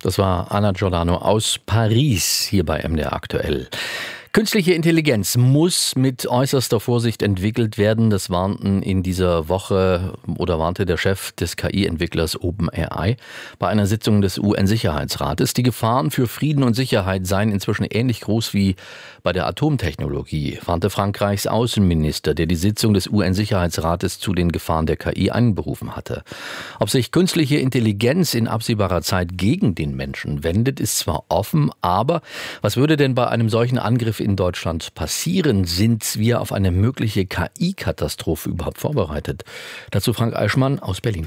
Das war Anna Giordano aus Paris, hier bei MDR aktuell. Künstliche Intelligenz muss mit äußerster Vorsicht entwickelt werden. Das warnte in dieser Woche warnte der Chef des KI-Entwicklers OpenAI bei einer Sitzung des UN-Sicherheitsrates. Die Gefahren für Frieden und Sicherheit seien inzwischen ähnlich groß wie bei der Atomtechnologie, warnte Frankreichs Außenminister, der die Sitzung des UN-Sicherheitsrates zu den Gefahren der KI einberufen hatte. Ob sich künstliche Intelligenz in absehbarer Zeit gegen den Menschen wendet, ist zwar offen, aber was würde denn bei einem solchen Angriff in Deutschland passieren? Sind wir auf eine mögliche KI-Katastrophe überhaupt vorbereitet? Dazu Frank Eichmann aus Berlin.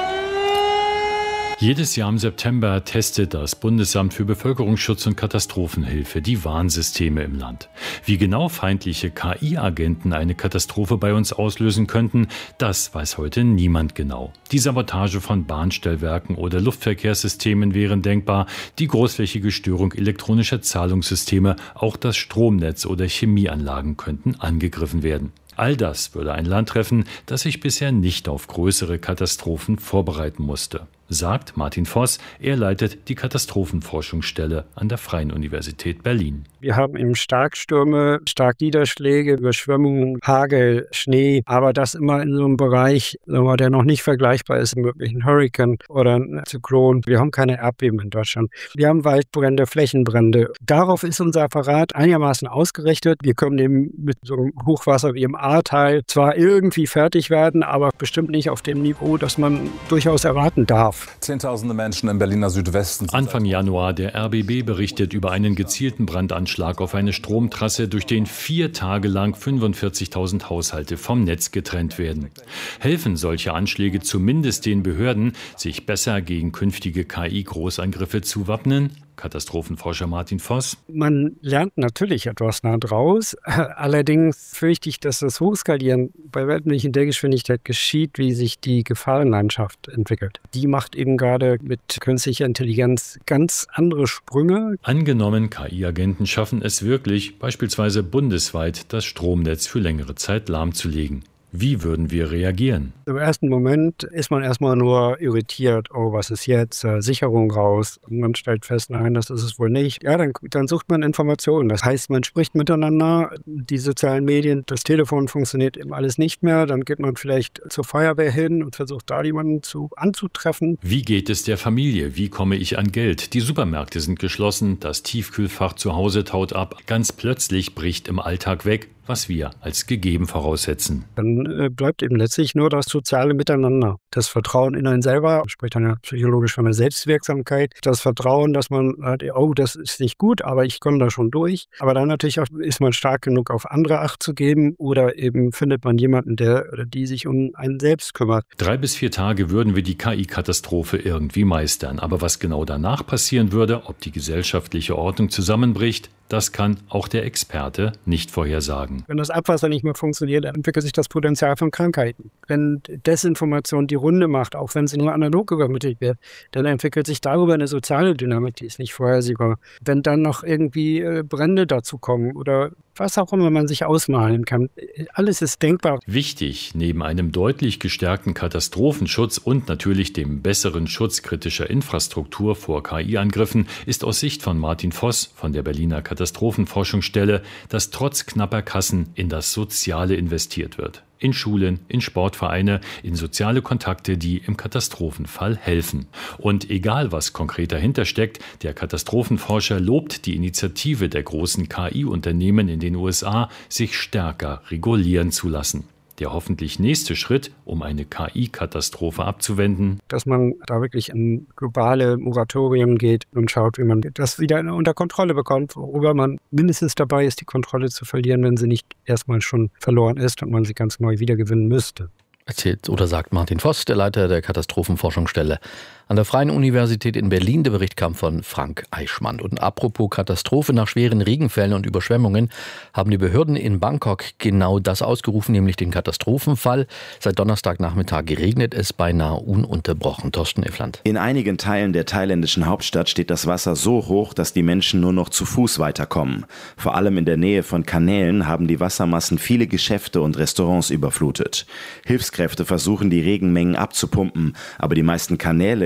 Jedes Jahr im September testet das Bundesamt für Bevölkerungsschutz und Katastrophenhilfe die Warnsysteme im Land. Wie genau feindliche KI-Agenten eine Katastrophe bei uns auslösen könnten, das weiß heute niemand genau. Die Sabotage von Bahnstellwerken oder Luftverkehrssystemen wären denkbar, die großflächige Störung elektronischer Zahlungssysteme, auch das Stromnetz oder Chemieanlagen könnten angegriffen werden. All das würde ein Land treffen, das sich bisher nicht auf größere Katastrophen vorbereiten musste, sagt Martin Voss. Er leitet die Katastrophenforschungsstelle an der Freien Universität Berlin. Wir haben eben Starkstürme, Starkniederschläge, Überschwemmungen, Hagel, Schnee, aber das immer in so einem Bereich, der noch nicht vergleichbar ist mit einem Hurrikan oder einem Zyklon. Wir haben keine Erdbeben in Deutschland. Wir haben Waldbrände, Flächenbrände. Darauf ist unser Apparat einigermaßen ausgerichtet. Wir können eben mit so einem Hochwasser wie im Ahrtal zwar irgendwie fertig werden, aber bestimmt nicht auf dem Niveau, das man durchaus erwarten darf. Zehntausende Menschen im Berliner Südwesten. Anfang Januar, der RBB berichtet über einen gezielten Brandanschlag auf eine Stromtrasse, durch den 4 Tage lang 45.000 Haushalte vom Netz getrennt werden. Helfen solche Anschläge zumindest den Behörden, sich besser gegen künftige KI-Großangriffe zu wappnen? Katastrophenforscher Martin Voss. Man lernt natürlich etwas draus. Allerdings fürchte ich, dass das Hochskalieren bei weitem nicht in der Geschwindigkeit geschieht, wie sich die Gefahrenlandschaft entwickelt. Die macht eben gerade mit künstlicher Intelligenz ganz andere Sprünge. Angenommen, KI-Agenten schaffen es wirklich, beispielsweise bundesweit das Stromnetz für längere Zeit lahmzulegen. Wie würden wir reagieren? Im ersten Moment ist man erstmal nur irritiert. Oh, was ist jetzt? Sicherung raus. Und man stellt fest, nein, das ist es wohl nicht. Ja, dann sucht man Informationen. Das heißt, man spricht miteinander. Die sozialen Medien, das Telefon funktioniert eben alles nicht mehr. Dann geht man vielleicht zur Feuerwehr hin und versucht da jemanden anzutreffen. Wie geht es der Familie? Wie komme ich an Geld? Die Supermärkte sind geschlossen. Das Tiefkühlfach zu Hause taut ab. Ganz plötzlich bricht im Alltag weg, was wir als gegeben voraussetzen. Dann bleibt eben letztlich nur das soziale Miteinander. Das Vertrauen in einen selber, spricht dann ja psychologisch von der Selbstwirksamkeit. Das Vertrauen, dass man sagt, oh, das ist nicht gut, aber ich komme da schon durch. Aber dann natürlich auch, ist man stark genug, auf andere Acht zu geben, oder eben findet man jemanden, der oder die sich um einen selbst kümmert. 3 bis 4 Tage würden wir die KI-Katastrophe irgendwie meistern. Aber was genau danach passieren würde, ob die gesellschaftliche Ordnung zusammenbricht, das kann auch der Experte nicht vorhersagen. Wenn das Abwasser nicht mehr funktioniert, dann entwickelt sich das Potenzial von Krankheiten. Wenn Desinformation die Runde macht, auch wenn sie nur analog übermittelt wird, dann entwickelt sich darüber eine soziale Dynamik, die ist nicht vorhersehbar. Wenn dann noch irgendwie Brände dazu kommen oder was auch immer man sich ausmalen kann, alles ist denkbar. Wichtig, neben einem deutlich gestärkten Katastrophenschutz und natürlich dem besseren Schutz kritischer Infrastruktur vor KI-Angriffen, ist aus Sicht von Martin Voss von der Berliner Katastrophenforschungsstelle, dass trotz knapper Kassen in das Soziale investiert wird. In Schulen, in Sportvereine, in soziale Kontakte, die im Katastrophenfall helfen. Und egal, was konkret dahinter steckt, der Katastrophenforscher lobt die Initiative der großen KI-Unternehmen in den USA, sich stärker regulieren zu lassen. Der hoffentlich nächste Schritt, um eine KI-Katastrophe abzuwenden, dass man da wirklich in globale Moratorien geht und schaut, wie man das wieder unter Kontrolle bekommt, worüber man mindestens dabei ist, die Kontrolle zu verlieren, wenn sie nicht erstmal schon verloren ist und man sie ganz neu wiedergewinnen müsste. Erzählt oder sagt Martin Voss, der Leiter der Katastrophenforschungsstelle an der Freien Universität in Berlin. Der Bericht kam von Frank Eichmann. Und apropos Katastrophe, nach schweren Regenfällen und Überschwemmungen haben die Behörden in Bangkok genau das ausgerufen, nämlich den Katastrophenfall. Seit Donnerstagnachmittag regnet es beinahe ununterbrochen. Thorsten Effland. In einigen Teilen der thailändischen Hauptstadt steht das Wasser so hoch, dass die Menschen nur noch zu Fuß weiterkommen. Vor allem in der Nähe von Kanälen haben die Wassermassen viele Geschäfte und Restaurants überflutet. Hilfskräfte versuchen, die Regenmengen abzupumpen, aber die meisten Kanäle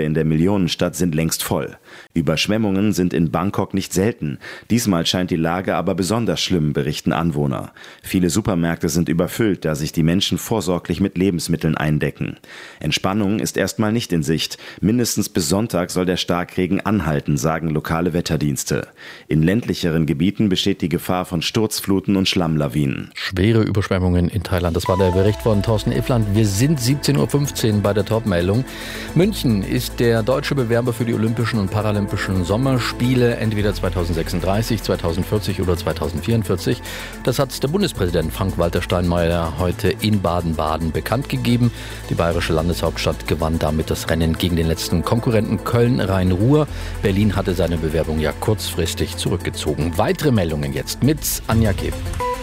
in der Millionenstadt sind längst voll. Überschwemmungen sind in Bangkok nicht selten. Diesmal scheint die Lage aber besonders schlimm, berichten Anwohner. Viele Supermärkte sind überfüllt, da sich die Menschen vorsorglich mit Lebensmitteln eindecken. Entspannung ist erstmal nicht in Sicht. Mindestens bis Sonntag soll der Starkregen anhalten, sagen lokale Wetterdienste. In ländlicheren Gebieten besteht die Gefahr von Sturzfluten und Schlammlawinen. Schwere Überschwemmungen in Thailand. Das war der Bericht von Thorsten Iffland. Wir sind 17.15 Uhr bei der Top-Meldung. München ist der deutsche Bewerber für die Olympischen und Paralympischen Sommerspiele, entweder 2036, 2040 oder 2044. Das hat der Bundespräsident Frank-Walter Steinmeier heute in Baden-Baden bekannt gegeben. Die bayerische Landeshauptstadt gewann damit das Rennen gegen den letzten Konkurrenten Köln-Rhein-Ruhr. Berlin hatte seine Bewerbung ja kurzfristig zurückgezogen. Weitere Meldungen jetzt mit Anja Kepp.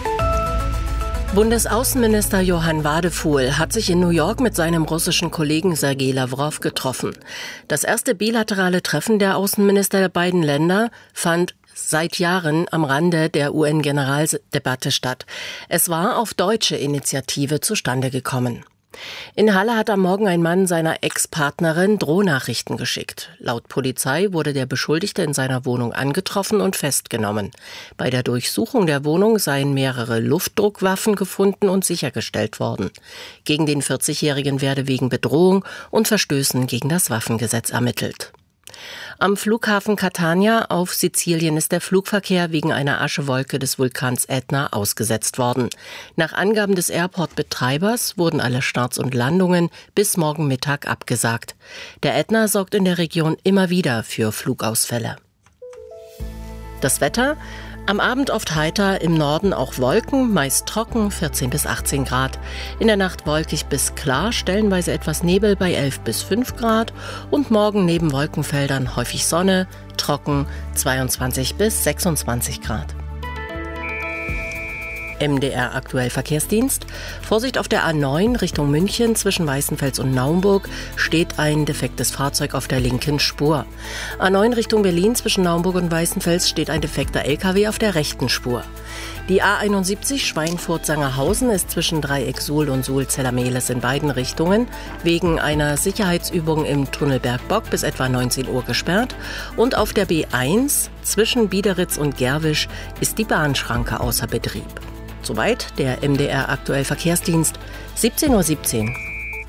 Bundesaußenminister Johann Wadefuhl hat sich in New York mit seinem russischen Kollegen Sergei Lawrow getroffen. Das erste bilaterale Treffen der Außenminister der beiden Länder fand seit Jahren am Rande der UN-Generaldebatte statt. Es war auf deutsche Initiative zustande gekommen. In Halle hat am Morgen ein Mann seiner Ex-Partnerin Drohnachrichten geschickt. Laut Polizei wurde der Beschuldigte in seiner Wohnung angetroffen und festgenommen. Bei der Durchsuchung der Wohnung seien mehrere Luftdruckwaffen gefunden und sichergestellt worden. Gegen den 40-Jährigen werde wegen Bedrohung und Verstößen gegen das Waffengesetz ermittelt. Am Flughafen Catania auf Sizilien ist der Flugverkehr wegen einer Aschewolke des Vulkans Ätna ausgesetzt worden. Nach Angaben des Airport-Betreibers wurden alle Starts und Landungen bis morgen Mittag abgesagt. Der Ätna sorgt in der Region immer wieder für Flugausfälle. Das Wetter: Am Abend oft heiter, im Norden auch Wolken, meist trocken, 14 bis 18 Grad. In der Nacht wolkig bis klar, stellenweise etwas Nebel bei 11 bis 5 Grad. Und morgen neben Wolkenfeldern häufig Sonne, trocken, 22 bis 26 Grad. MDR aktuell Verkehrsdienst. Vorsicht auf der A9 Richtung München zwischen Weißenfels und Naumburg steht ein defektes Fahrzeug auf der linken Spur. A9 Richtung Berlin zwischen Naumburg und Weißenfels steht ein defekter LKW auf der rechten Spur. Die A71 Schweinfurt-Sangerhausen ist zwischen Dreieck Suhl und Suhl-Zellermehles in beiden Richtungen wegen einer Sicherheitsübung im Tunnel Bergbock bis etwa 19 Uhr gesperrt. Und auf der B1 zwischen Biederitz und Gerwisch ist die Bahnschranke außer Betrieb. Soweit der MDR aktuell Verkehrsdienst, 17.17 Uhr.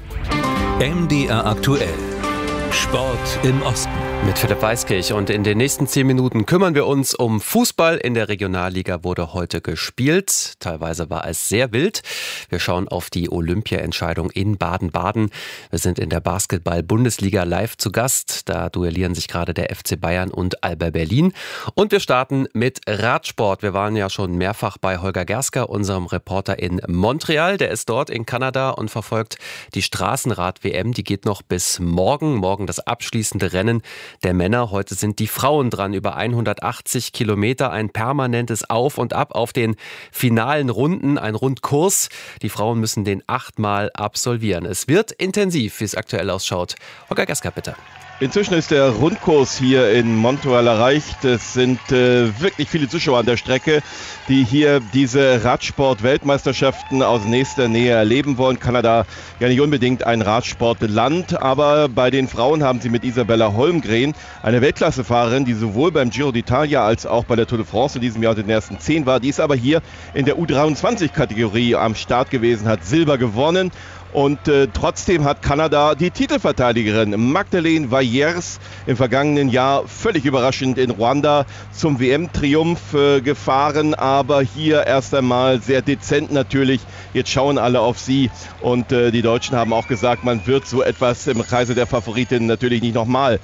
MDR aktuell. Sport im Osten. Mit Philipp Weiskirch, und in den nächsten 10 Minuten kümmern wir uns um Fußball. In der Regionalliga wurde heute gespielt. Teilweise war es sehr wild. Wir schauen auf die Olympia-Entscheidung in Baden-Baden. Wir sind in der Basketball-Bundesliga live zu Gast. Da duellieren sich gerade der FC Bayern und Alba Berlin. Und wir starten mit Radsport. Wir waren ja schon mehrfach bei Holger Gersker, unserem Reporter in Montreal. Der ist dort in Kanada und verfolgt die Straßenrad-WM. Die geht noch bis morgen. Morgen das abschließende Rennen der Männer. Heute sind die Frauen dran, über 180 Kilometer, ein permanentes Auf und Ab auf den finalen Runden, ein Rundkurs. Die Frauen müssen den 8-mal absolvieren. Es wird intensiv, wie es aktuell ausschaut. Holger Gersker, bitte. Inzwischen ist der Rundkurs hier in Montreal erreicht. Es sind wirklich viele Zuschauer an der Strecke, die hier diese Radsport-Weltmeisterschaften aus nächster Nähe erleben wollen. Kanada ja nicht unbedingt ein Radsportland, aber bei den Frauen haben sie mit Isabella Holmgren eine Weltklassefahrerin, die sowohl beim Giro d'Italia als auch bei der Tour de France in diesem Jahr unter den ersten 10 war. Die ist aber hier in der U23-Kategorie am Start gewesen, hat Silber gewonnen. Und trotzdem hat Kanada die Titelverteidigerin Magdalene Vallers im vergangenen Jahr völlig überraschend in Ruanda zum WM-Triumph gefahren, aber hier erst einmal sehr dezent natürlich. Jetzt schauen alle auf sie, und die Deutschen haben auch gesagt, man wird so etwas im Kreise der Favoritinnen natürlich nicht nochmal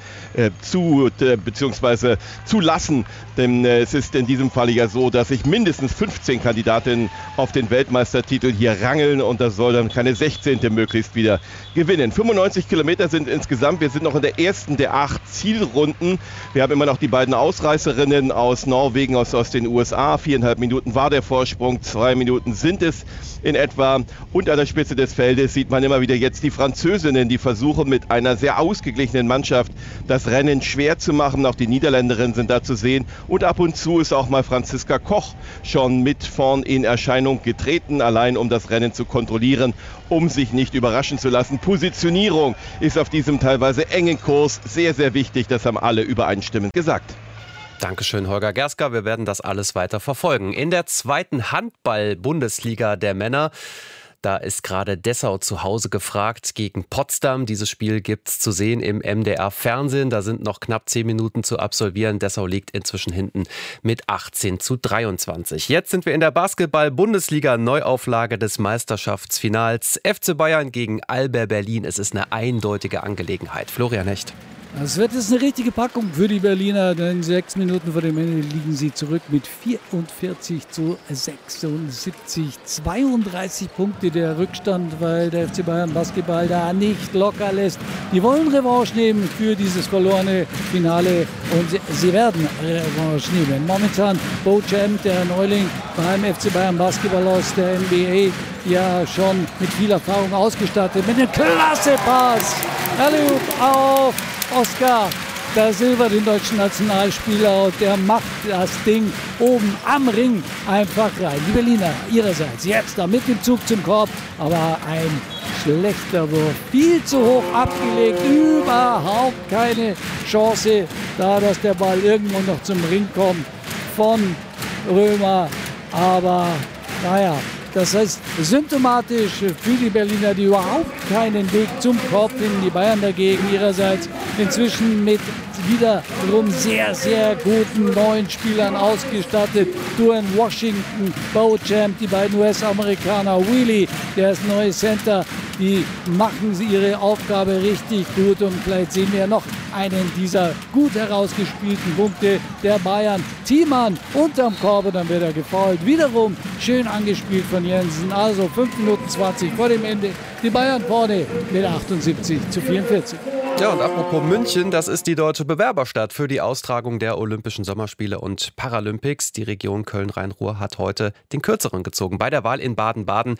beziehungsweise zulassen, denn es ist in diesem Fall ja so, dass sich mindestens 15 Kandidatinnen auf den Weltmeistertitel hier rangeln, und das soll dann keine 16. möglichst wieder gewinnen. 95 Kilometer sind insgesamt. Wir sind noch in der ersten der 8 Zielrunden. Wir haben immer noch die beiden Ausreißerinnen aus Norwegen, aus den USA. 4,5 Minuten war der Vorsprung, 2 Minuten sind es in etwa. Und an der Spitze des Feldes sieht man immer wieder jetzt die Französinnen, die versuchen mit einer sehr ausgeglichenen Mannschaft das Rennen schwer zu machen. Auch die Niederländerinnen sind da zu sehen. Und ab und zu ist auch mal Franziska Koch schon mit vorn in Erscheinung getreten, allein um das Rennen zu kontrollieren, um sich sich nicht überraschen zu lassen. Positionierung ist auf diesem teilweise engen Kurs sehr, sehr wichtig. Das haben alle übereinstimmend gesagt. Dankeschön, Holger Gerska. Wir werden das alles weiter verfolgen. In der zweiten Handball-Bundesliga der Männer, da ist gerade Dessau zu Hause gefragt gegen Potsdam. Dieses Spiel gibt's zu sehen im MDR-Fernsehen. Da sind noch knapp 10 Minuten zu absolvieren. Dessau liegt inzwischen hinten mit 18:23. Jetzt sind wir in der Basketball-Bundesliga-Neuauflage des Meisterschaftsfinals. FC Bayern gegen Alba Berlin. Es ist eine eindeutige Angelegenheit. Florian Hecht. Es wird jetzt eine richtige Packung für die Berliner, denn 6 Minuten vor dem Ende liegen sie zurück mit 44:76. 32 Punkte der Rückstand, weil der FC Bayern Basketball da nicht locker lässt. Die wollen Revanche nehmen für dieses verlorene Finale und sie werden Revanche nehmen. Momentan Bo Champ, der Neuling beim FC Bayern Basketball aus der NBA, ja schon mit viel Erfahrung ausgestattet, mit einem klasse Pass. Alley-oop auf Oskar da Silva, den deutschen Nationalspieler, und der macht das Ding oben am Ring einfach rein. Die Berliner ihrerseits jetzt da mit dem Zug zum Korb, aber ein schlechter Wurf, viel zu hoch abgelegt, überhaupt keine Chance da, dass der Ball irgendwo noch zum Ring kommt von Römer, aber naja, das heißt, symptomatisch für die Berliner, die überhaupt keinen Weg zum Korb finden. Die Bayern dagegen ihrerseits inzwischen mit wiederum sehr, sehr guten neuen Spielern ausgestattet. Duane Washington, Bo Champ, die beiden US-Amerikaner, Wheelie, der ist neue Center. Die machen sie ihre Aufgabe richtig gut und vielleicht sehen wir noch einen dieser gut herausgespielten Punkte der Bayern. Thiemann unterm Korb und dann wird er gefoult. Wiederum schön angespielt von Jensen. Also 5 Minuten 20 vor dem Ende. Die Bayern vorne mit 78:44. Ja, und apropos München, das ist die deutsche Bewerberstadt für die Austragung der Olympischen Sommerspiele und Paralympics. Die Region Köln-Rhein-Ruhr hat heute den Kürzeren gezogen. Bei der Wahl in Baden-Baden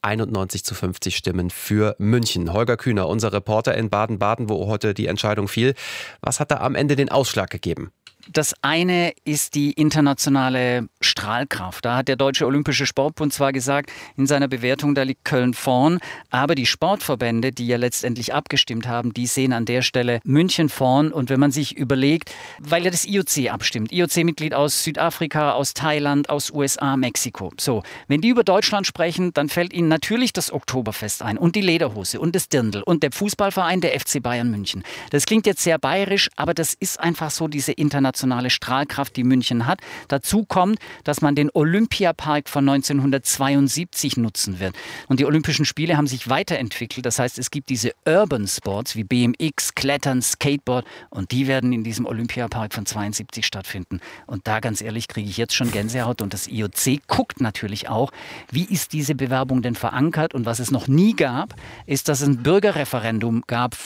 91:50 Stimmen für München. Holger Kühner, unser Reporter in Baden-Baden, wo heute die Entscheidung fiel. Was hat da am Ende den Ausschlag gegeben? Das eine ist die internationale Strahlkraft. Da hat der Deutsche Olympische Sportbund zwar gesagt, in seiner Bewertung, da liegt Köln vorn, aber die Sportverbände, die ja letztendlich abgestimmt haben, die sehen an der Stelle München vorn. Und wenn man sich überlegt, weil ja das IOC abstimmt, IOC-Mitglied aus Südafrika, aus Thailand, aus USA, Mexiko. So, wenn die über Deutschland sprechen, dann fällt ihnen natürlich das Oktoberfest ein und die Lederhose und das Dirndl und der Fußballverein, der FC Bayern München. Das klingt jetzt sehr bayerisch, aber das ist einfach so diese internationale Strahlkraft, die München hat. Dazu kommt, dass man den Olympiapark von 1972 nutzen wird. Und die Olympischen Spiele haben sich weiterentwickelt. Das heißt, es gibt diese Urban Sports wie BMX, Klettern, Skateboard und die werden in diesem Olympiapark von 72 stattfinden. Und da, ganz ehrlich, kriege ich jetzt schon Gänsehaut. Und das IOC guckt natürlich auch, wie ist diese Bewerbung denn verankert. Und was es noch nie gab, ist, dass es ein Bürgerreferendum gab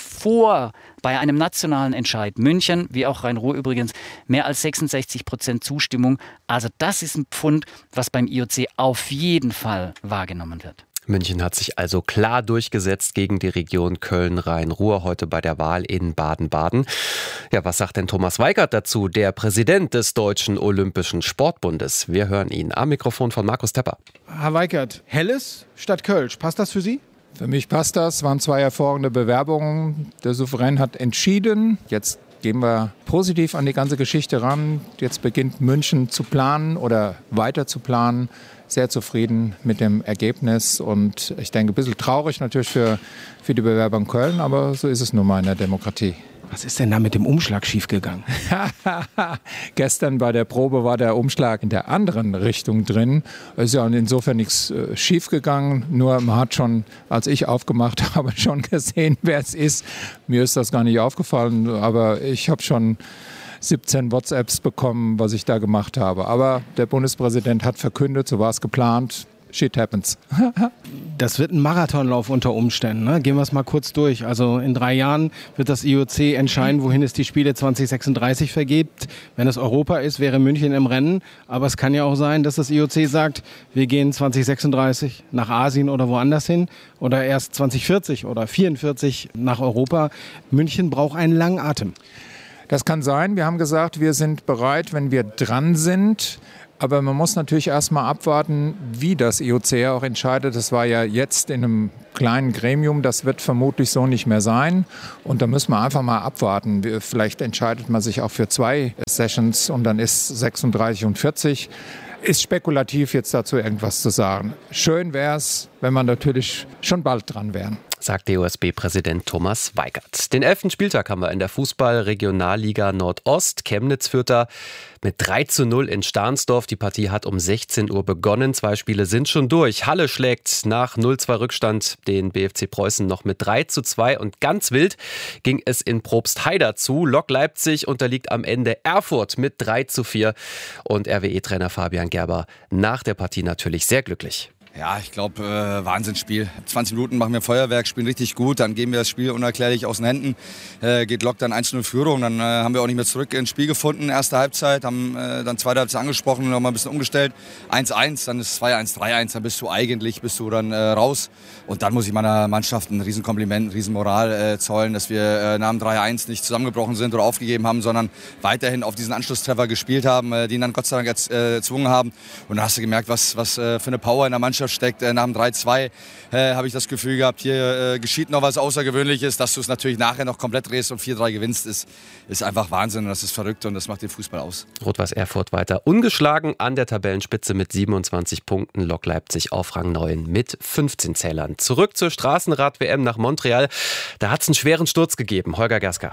bei einem nationalen Entscheid. München, wie auch Rhein-Ruhr übrigens, mehr als 66% Zustimmung. Also das ist ein Pfund, was beim IOC auf jeden Fall wahrgenommen wird. München hat sich also klar durchgesetzt gegen die Region Köln-Rhein-Ruhr heute bei der Wahl in Baden-Baden. Ja, was sagt denn Thomas Weigert dazu, der Präsident des Deutschen Olympischen Sportbundes? Wir hören ihn am Mikrofon von Markus Tepper. Herr Weigert, Helles statt Kölsch, passt das für Sie? Für mich passt das. Es waren 2 hervorragende Bewerbungen. Der Souverän hat entschieden. Jetzt gehen wir positiv an die ganze Geschichte ran. Jetzt beginnt München zu planen oder weiter zu planen. Sehr zufrieden mit dem Ergebnis und ich denke, ein bisschen traurig natürlich für die Bewerber in Köln, aber so ist es nun mal in der Demokratie. Was ist denn da mit dem Umschlag schiefgegangen? Gestern bei der Probe war der Umschlag in der anderen Richtung drin. Es ist ja insofern nichts schiefgegangen. Nur man hat schon, als ich aufgemacht habe, schon gesehen, wer es ist. Mir ist das gar nicht aufgefallen, aber ich habe schon 17 WhatsApps bekommen, was ich da gemacht habe. Aber der Bundespräsident hat verkündet, so war es geplant. Shit happens. Das wird ein Marathonlauf unter Umständen. Ne? Gehen wir es mal kurz durch. Also in 3 Jahren wird das IOC entscheiden, wohin es die Spiele 2036 vergibt. Wenn es Europa ist, wäre München im Rennen. Aber es kann ja auch sein, dass das IOC sagt, wir gehen 2036 nach Asien oder woanders hin. Oder erst 2040 oder 2044 nach Europa. München braucht einen langen Atem. Das kann sein. Wir haben gesagt, wir sind bereit, wenn wir dran sind. Aber man muss natürlich erstmal abwarten, wie das IOC auch entscheidet. Das war ja jetzt in einem kleinen Gremium, das wird vermutlich so nicht mehr sein. Und da müssen wir einfach mal abwarten. Vielleicht entscheidet man sich auch für 2 Sessions und dann ist 36 und 40. Ist spekulativ, jetzt dazu irgendwas zu sagen. Schön wäre es, wenn man natürlich schon bald dran wäre. Sagt DOSB-Präsident Thomas Weigert. Den 11. Spieltag haben wir in der Fußball-Regionalliga Nordost. Chemnitz führt da mit 3:0 in Stahnsdorf. Die Partie hat um 16 Uhr begonnen. 2 Spiele sind schon durch. Halle schlägt nach 0:2 Rückstand den BFC Preußen noch mit 3:2. Und ganz wild ging es in Probstheida zu. Lok Leipzig unterliegt am Ende Erfurt mit 3:4. Und RWE-Trainer Fabian Gerber nach der Partie natürlich sehr glücklich. Ja, ich glaube, Wahnsinnsspiel. 20 Minuten machen wir Feuerwerk, spielen richtig gut, dann geben wir das Spiel unerklärlich aus den Händen. Geht Lok dann 1:0 Führung, dann haben wir auch nicht mehr zurück ins Spiel gefunden. Erste Halbzeit, haben dann zweite Halbzeit angesprochen und nochmal ein bisschen umgestellt. 1:1, dann ist 2:1, 3:1, dann bist du dann raus. Und dann muss ich meiner Mannschaft ein Riesenkompliment, ein Riesenmoral zollen, dass wir nach dem 3:1 nicht zusammengebrochen sind oder aufgegeben haben, sondern weiterhin auf diesen Anschlusstreffer gespielt haben, die ihn dann Gott sei Dank erzwungen haben. Und dann hast du gemerkt, was für eine Power in der Mannschaft steckt. Nach dem 3:2 habe ich das Gefühl gehabt, hier geschieht noch was Außergewöhnliches. Dass du es natürlich nachher noch komplett drehst und 4:3 gewinnst, ist einfach Wahnsinn. Und das ist verrückt und das macht den Fußball aus. Rot-Weiß Erfurt weiter ungeschlagen an der Tabellenspitze mit 27 Punkten. Lok Leipzig auf Rang 9 mit 15 Zählern. Zurück zur Straßenrad-WM nach Montreal. Da hat es einen schweren Sturz gegeben. Holger Gerska.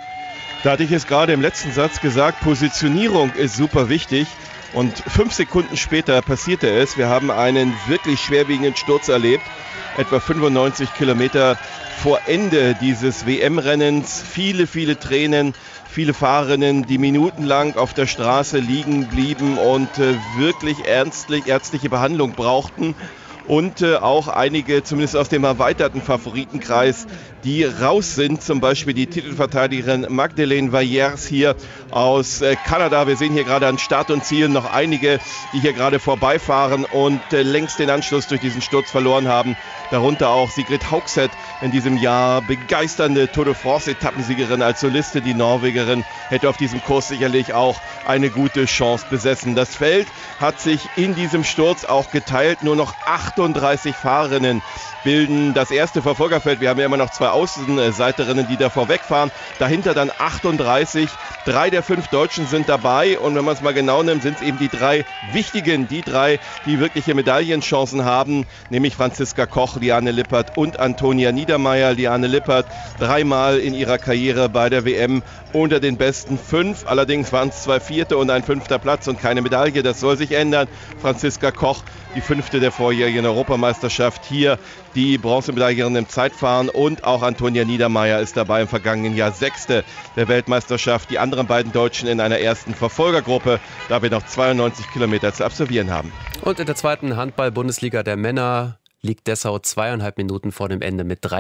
Da hatte ich es gerade im letzten Satz gesagt, Positionierung ist super wichtig. Und 5 Sekunden später passierte es. Wir haben einen wirklich schwerwiegenden Sturz erlebt. Etwa 95 Kilometer vor Ende dieses WM-Rennens. Viele Tränen, viele Fahrerinnen, die minutenlang auf der Straße liegen blieben und wirklich ärztliche Behandlung brauchten. Und auch einige, zumindest aus dem erweiterten Favoritenkreis, die raus sind. Zum Beispiel die Titelverteidigerin Magdalene Vallers hier aus Kanada. Wir sehen hier gerade an Start und Ziel noch einige, die hier gerade vorbeifahren und längst den Anschluss durch diesen Sturz verloren haben. Darunter auch Sigrid Haugseth, in diesem Jahr begeisternde Tour de France-Etappensiegerin als Soliste. Die Norwegerin hätte auf diesem Kurs sicherlich auch eine gute Chance besessen. Das Feld hat sich in diesem Sturz auch geteilt. Nur noch 38 Fahrerinnen bilden das erste Verfolgerfeld. Wir haben ja immer noch 2 Außenseiterinnen, die da vorwegfahren. Dahinter dann 38. 3 der 5 Deutschen sind dabei. Und wenn man es mal genau nimmt, sind es eben die 3 wichtigen, die 3, die wirkliche Medaillenchancen haben. Nämlich Franziska Koch, Liane Lippert und Antonia Niedermeyer. Liane Lippert 3-mal in ihrer Karriere bei der WM unter den besten 5. Allerdings waren es 2 Vierte und ein 5. Platz und keine Medaille. Das soll sich ändern. Franziska Koch, die 5. der vorjährigen Europameisterschaft, hier die Bronzemedaillerin im Zeitfahren, und auch Antonia Niedermeyer ist dabei, im vergangenen Jahr 6. der Weltmeisterschaft. Die anderen beiden Deutschen in einer ersten Verfolgergruppe, da wir noch 92 Kilometer zu absolvieren haben. Und in der zweiten Handball-Bundesliga der Männer liegt Dessau 2,5 Minuten vor dem Ende mit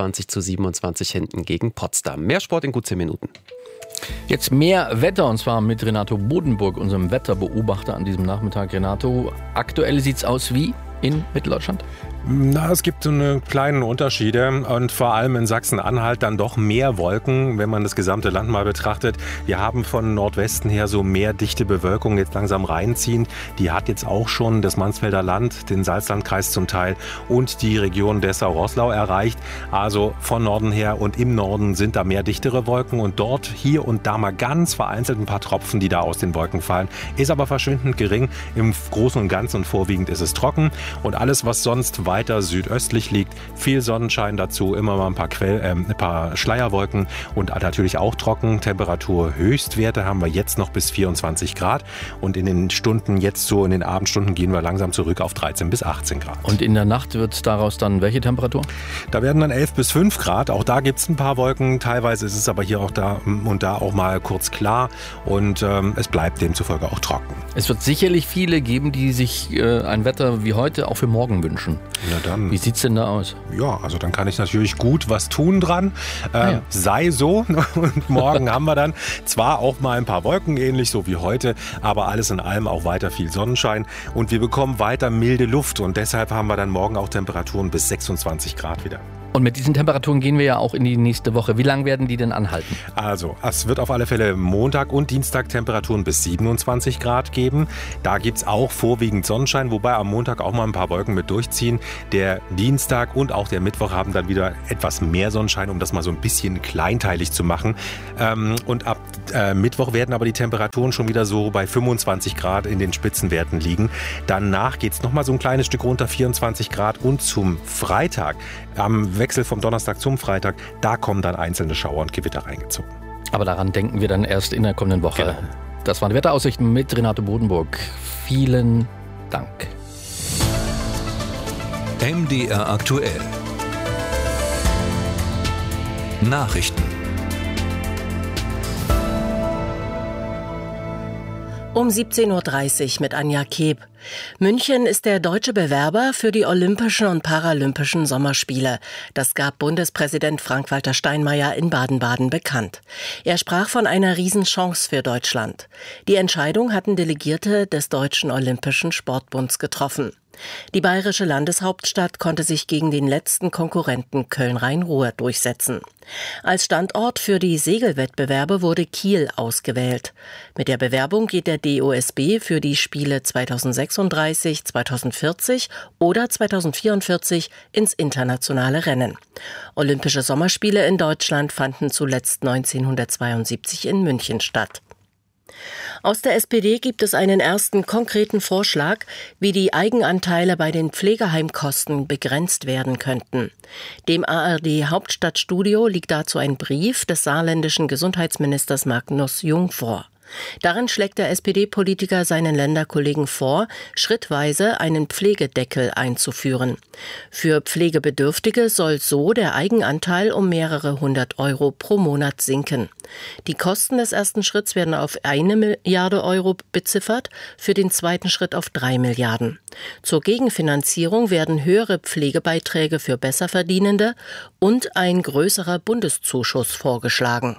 23:27 hinten gegen Potsdam. Mehr Sport in gut 10 Minuten. Jetzt mehr Wetter, und zwar mit Renato Bodenburg, unserem Wetterbeobachter an diesem Nachmittag. Renato, aktuell sieht es aus wie in Mitteldeutschland? Na, es gibt so eine kleinen Unterschiede und vor allem in Sachsen-Anhalt dann doch mehr Wolken, wenn man das gesamte Land mal betrachtet. Wir haben von Nordwesten her so mehr dichte Bewölkung jetzt langsam reinziehend. Die hat jetzt auch schon das Mansfelder Land, den Salzlandkreis zum Teil und die Region Dessau-Roßlau erreicht. Also von Norden her und im Norden sind da mehr dichtere Wolken und dort hier und da mal ganz vereinzelt ein paar Tropfen, die da aus den Wolken fallen. Ist aber verschwindend gering. Im Großen und Ganzen und vorwiegend ist es trocken und alles, was sonst weiter südöstlich liegt, viel Sonnenschein dazu, immer mal ein paar Schleierwolken und natürlich auch trocken. Temperaturhöchstwerte haben wir jetzt noch bis 24 Grad und in den Stunden jetzt so in den Abendstunden gehen wir langsam zurück auf 13 bis 18 Grad. Und in der Nacht wird daraus dann welche Temperatur? Da werden dann 11 bis 5 Grad. Auch da gibt es ein paar Wolken. Teilweise ist es aber hier auch da und da auch mal kurz klar und es bleibt demzufolge auch trocken. Es wird sicherlich viele geben, die sich ein Wetter wie heute auch für morgen wünschen. Na dann. Wie sieht es denn da aus? Ja, also dann kann ich natürlich gut was tun dran. Sei so. Und morgen haben wir dann zwar auch mal ein paar Wolken, ähnlich so wie heute, aber alles in allem auch weiter viel Sonnenschein. Und wir bekommen weiter milde Luft und deshalb haben wir dann morgen auch Temperaturen bis 26 Grad wieder. Und mit diesen Temperaturen gehen wir ja auch in die nächste Woche. Wie lange werden die denn anhalten? Also, es wird auf alle Fälle Montag und Dienstag Temperaturen bis 27 Grad geben. Da gibt es auch vorwiegend Sonnenschein, wobei am Montag auch mal ein paar Wolken mit durchziehen. Der Dienstag und auch der Mittwoch haben dann wieder etwas mehr Sonnenschein, um das mal so ein bisschen kleinteilig zu machen. Und ab Mittwoch werden aber die Temperaturen schon wieder so bei 25 Grad in den Spitzenwerten liegen. Danach geht es nochmal so ein kleines Stück runter, 24 Grad. Und zum Freitag, am Wechsel vom Donnerstag zum Freitag, da kommen dann einzelne Schauer und Gewitter reingezogen. Aber daran denken wir dann erst in der kommenden Woche. Genau. Das waren die Wetteraussichten mit Renate Bodenburg. Vielen Dank. MDR aktuell. Nachrichten. Um 17.30 Uhr mit Anja Keb. München ist der deutsche Bewerber für die Olympischen und Paralympischen Sommerspiele. Das gab Bundespräsident Frank-Walter Steinmeier in Baden-Baden bekannt. Er sprach von einer Riesenchance für Deutschland. Die Entscheidung hatten Delegierte des Deutschen Olympischen Sportbunds getroffen. Die bayerische Landeshauptstadt konnte sich gegen den letzten Konkurrenten Köln-Rhein-Ruhr durchsetzen. Als Standort für die Segelwettbewerbe wurde Kiel ausgewählt. Mit der Bewerbung geht der DOSB für die Spiele 2036, 2040 oder 2044 ins internationale Rennen. Olympische Sommerspiele in Deutschland fanden zuletzt 1972 in München statt. Aus der SPD gibt es einen ersten konkreten Vorschlag, wie die Eigenanteile bei den Pflegeheimkosten begrenzt werden könnten. Dem ARD Hauptstadtstudio liegt dazu ein Brief des saarländischen Gesundheitsministers Magnus Jung vor. Darin schlägt der SPD-Politiker seinen Länderkollegen vor, schrittweise einen Pflegedeckel einzuführen. Für Pflegebedürftige soll so der Eigenanteil um mehrere 100 Euro pro Monat sinken. Die Kosten des ersten Schritts werden auf 1 Milliarde Euro beziffert, für den zweiten Schritt auf 3 Milliarden. Zur Gegenfinanzierung werden höhere Pflegebeiträge für Besserverdienende und ein größerer Bundeszuschuss vorgeschlagen.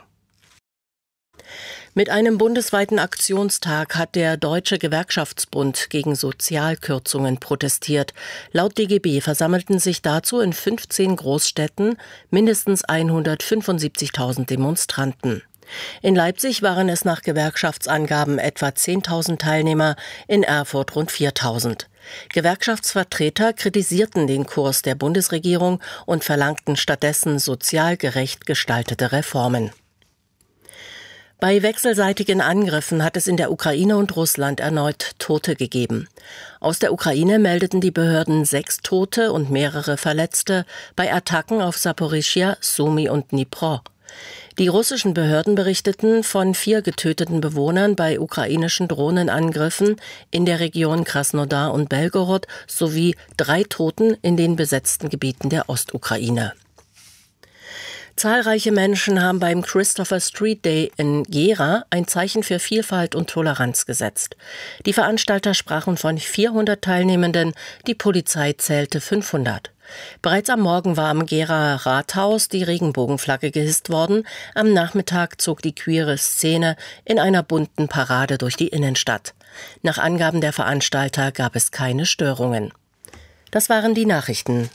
Mit einem bundesweiten Aktionstag hat der Deutsche Gewerkschaftsbund gegen Sozialkürzungen protestiert. Laut DGB versammelten sich dazu in 15 Großstädten mindestens 175.000 Demonstranten. In Leipzig waren es nach Gewerkschaftsangaben etwa 10.000 Teilnehmer, in Erfurt rund 4.000. Gewerkschaftsvertreter kritisierten den Kurs der Bundesregierung und verlangten stattdessen sozial gerecht gestaltete Reformen. Bei wechselseitigen Angriffen hat es in der Ukraine und Russland erneut Tote gegeben. Aus der Ukraine meldeten die Behörden 6 Tote und mehrere Verletzte bei Attacken auf Saporischschja, Sumy und Dnipro. Die russischen Behörden berichteten von 4 getöteten Bewohnern bei ukrainischen Drohnenangriffen in der Region Krasnodar und Belgorod sowie 3 Toten in den besetzten Gebieten der Ostukraine. Zahlreiche Menschen haben beim Christopher Street Day in Gera ein Zeichen für Vielfalt und Toleranz gesetzt. Die Veranstalter sprachen von 400 Teilnehmenden, die Polizei zählte 500. Bereits am Morgen war am Geraer Rathaus die Regenbogenflagge gehisst worden. Am Nachmittag zog die queere Szene in einer bunten Parade durch die Innenstadt. Nach Angaben der Veranstalter gab es keine Störungen. Das waren die Nachrichten.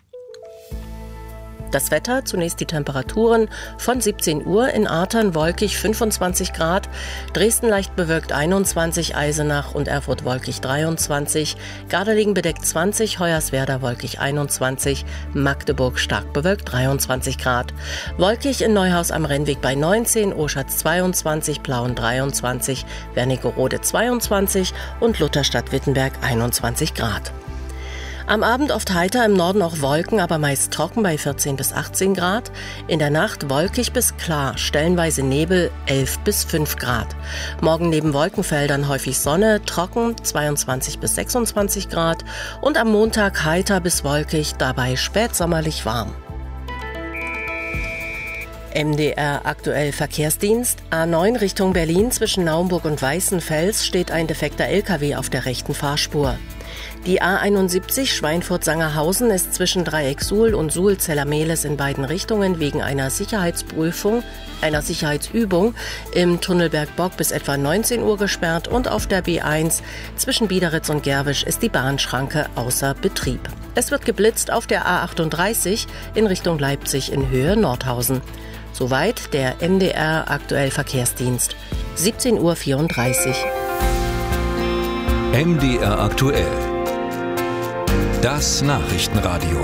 Das Wetter, zunächst die Temperaturen von 17 Uhr in Artern wolkig 25 Grad, Dresden leicht bewölkt 21, Eisenach und Erfurt wolkig 23, Gardelegen bedeckt 20, Hoyerswerda wolkig 21, Magdeburg stark bewölkt 23 Grad. Wolkig in Neuhaus am Rennweg bei 19, Oschatz 22, Plauen 23, Wernigerode 22 und Lutherstadt-Wittenberg 21 Grad. Am Abend oft heiter, im Norden auch Wolken, aber meist trocken bei 14 bis 18 Grad. In der Nacht wolkig bis klar, stellenweise Nebel 11 bis 5 Grad. Morgen neben Wolkenfeldern häufig Sonne, trocken 22 bis 26 Grad. Und am Montag heiter bis wolkig, dabei spätsommerlich warm. MDR aktuell Verkehrsdienst. A9 Richtung Berlin zwischen Naumburg und Weißenfels steht ein defekter LKW auf der rechten Fahrspur. Die A71 Schweinfurt-Sangerhausen ist zwischen Dreieck Suhl und Suhl-Zellermehles in beiden Richtungen wegen einer Sicherheitsübung im Tunnel Bergbock bis etwa 19 Uhr gesperrt und auf der B1 zwischen Biederitz und Gerwisch ist die Bahnschranke außer Betrieb. Es wird geblitzt auf der A38 in Richtung Leipzig in Höhe Nordhausen. Soweit der MDR aktuell Verkehrsdienst. 17:34 Uhr. MDR aktuell. Das Nachrichtenradio.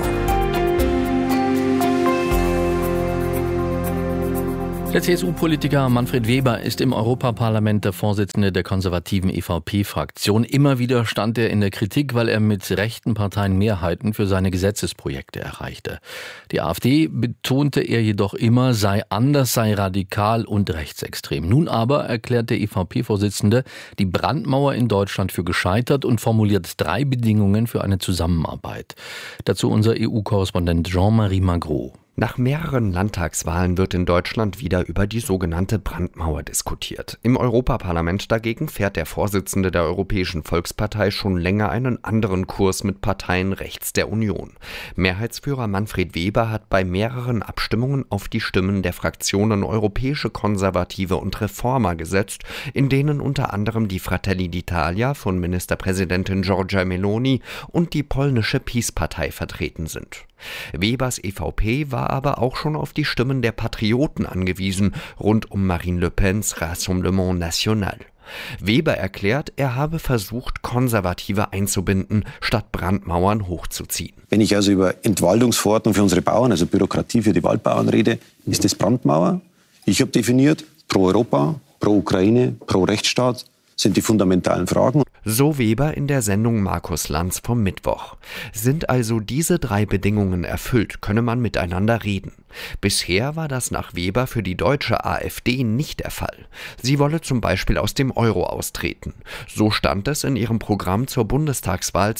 Der CSU-Politiker Manfred Weber ist im Europaparlament der Vorsitzende der konservativen EVP-Fraktion. Immer wieder stand er in der Kritik, weil er mit rechten Parteien Mehrheiten für seine Gesetzesprojekte erreichte. Die AfD, betonte er jedoch immer, sei anders, sei radikal und rechtsextrem. Nun aber erklärt der EVP-Vorsitzende die Brandmauer in Deutschland für gescheitert und formuliert 3 Bedingungen für eine Zusammenarbeit. Dazu unser EU-Korrespondent Jean-Marie Magro. Nach mehreren Landtagswahlen wird in Deutschland wieder über die sogenannte Brandmauer diskutiert. Im Europaparlament dagegen fährt der Vorsitzende der Europäischen Volkspartei schon länger einen anderen Kurs mit Parteien rechts der Union. Mehrheitsführer Manfred Weber hat bei mehreren Abstimmungen auf die Stimmen der Fraktionen Europäische Konservative und Reformer gesetzt, in denen unter anderem die Fratelli d'Italia von Ministerpräsidentin Giorgia Meloni und die polnische PiS-Partei vertreten sind. Webers EVP war aber auch schon auf die Stimmen der Patrioten angewiesen, rund um Marine Le Pens Rassemblement National. Weber erklärt, er habe versucht, Konservative einzubinden, statt Brandmauern hochzuziehen. Wenn ich also über Entwaldungsverordnung für unsere Bauern, also Bürokratie für die Waldbauern rede, ist das Brandmauer. Ich habe definiert, pro Europa, pro Ukraine, pro Rechtsstaat sind die fundamentalen Fragen. So Weber in der Sendung Markus Lanz vom Mittwoch. Sind also diese 3 Bedingungen erfüllt, könne man miteinander reden. Bisher war das nach Weber für die deutsche AfD nicht der Fall. Sie wolle zum Beispiel aus dem Euro austreten. So stand es in ihrem Programm zur Bundestagswahl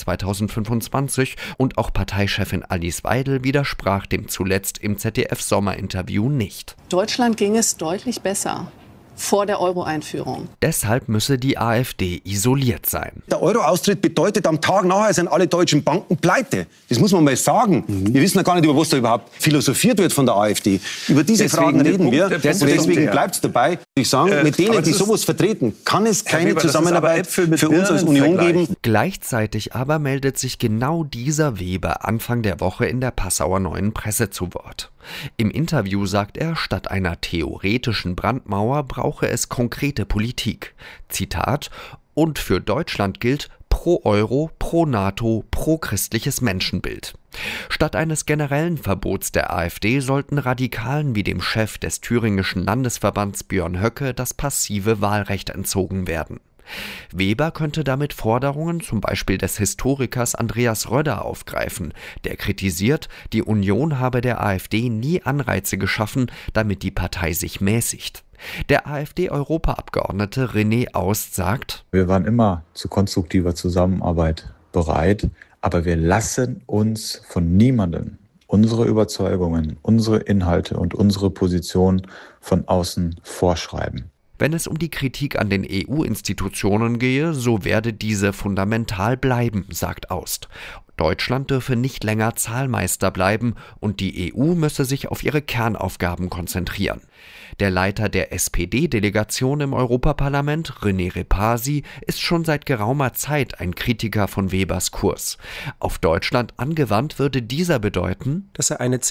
2025 und auch Parteichefin Alice Weidel widersprach dem zuletzt im ZDF-Sommerinterview nicht. Deutschland ging es deutlich besser vor der Euro-Einführung. Deshalb müsse die AfD isoliert sein. Der Euro-Austritt bedeutet, am Tag nachher sind alle deutschen Banken pleite. Das muss man mal sagen. Wir wissen ja gar nicht, über was da überhaupt philosophiert wird von der AfD. Über diese Fragen reden wir. Und deswegen bleibt es dabei. Ich sage, mit denen, die sowas vertreten, kann es keine Zusammenarbeit für uns als Union geben. Gleichzeitig aber meldet sich genau dieser Weber Anfang der Woche in der Passauer Neuen Presse zu Wort. Im Interview sagt er, statt einer theoretischen Brandmauer brauche es konkrete Politik. Zitat: Und für Deutschland gilt pro Euro, pro NATO, pro christliches Menschenbild. Statt eines generellen Verbots der AfD sollten Radikalen wie dem Chef des thüringischen Landesverbands Björn Höcke das passive Wahlrecht entzogen werden. Weber könnte damit Forderungen zum Beispiel des Historikers Andreas Rödder aufgreifen, der kritisiert, die Union habe der AfD nie Anreize geschaffen, damit die Partei sich mäßigt. Der AfD-Europaabgeordnete René Aust sagt: Wir waren immer zu konstruktiver Zusammenarbeit bereit, aber wir lassen uns von niemandem unsere Überzeugungen, unsere Inhalte und unsere Position von außen vorschreiben. Wenn es um die Kritik an den EU-Institutionen gehe, so werde diese fundamental bleiben, sagt Aust. Deutschland dürfe nicht länger Zahlmeister bleiben und die EU müsse sich auf ihre Kernaufgaben konzentrieren. Der Leiter der SPD-Delegation im Europaparlament, René Repasi, ist schon seit geraumer Zeit ein Kritiker von Webers Kurs. Auf Deutschland angewandt würde dieser bedeuten, dass er eine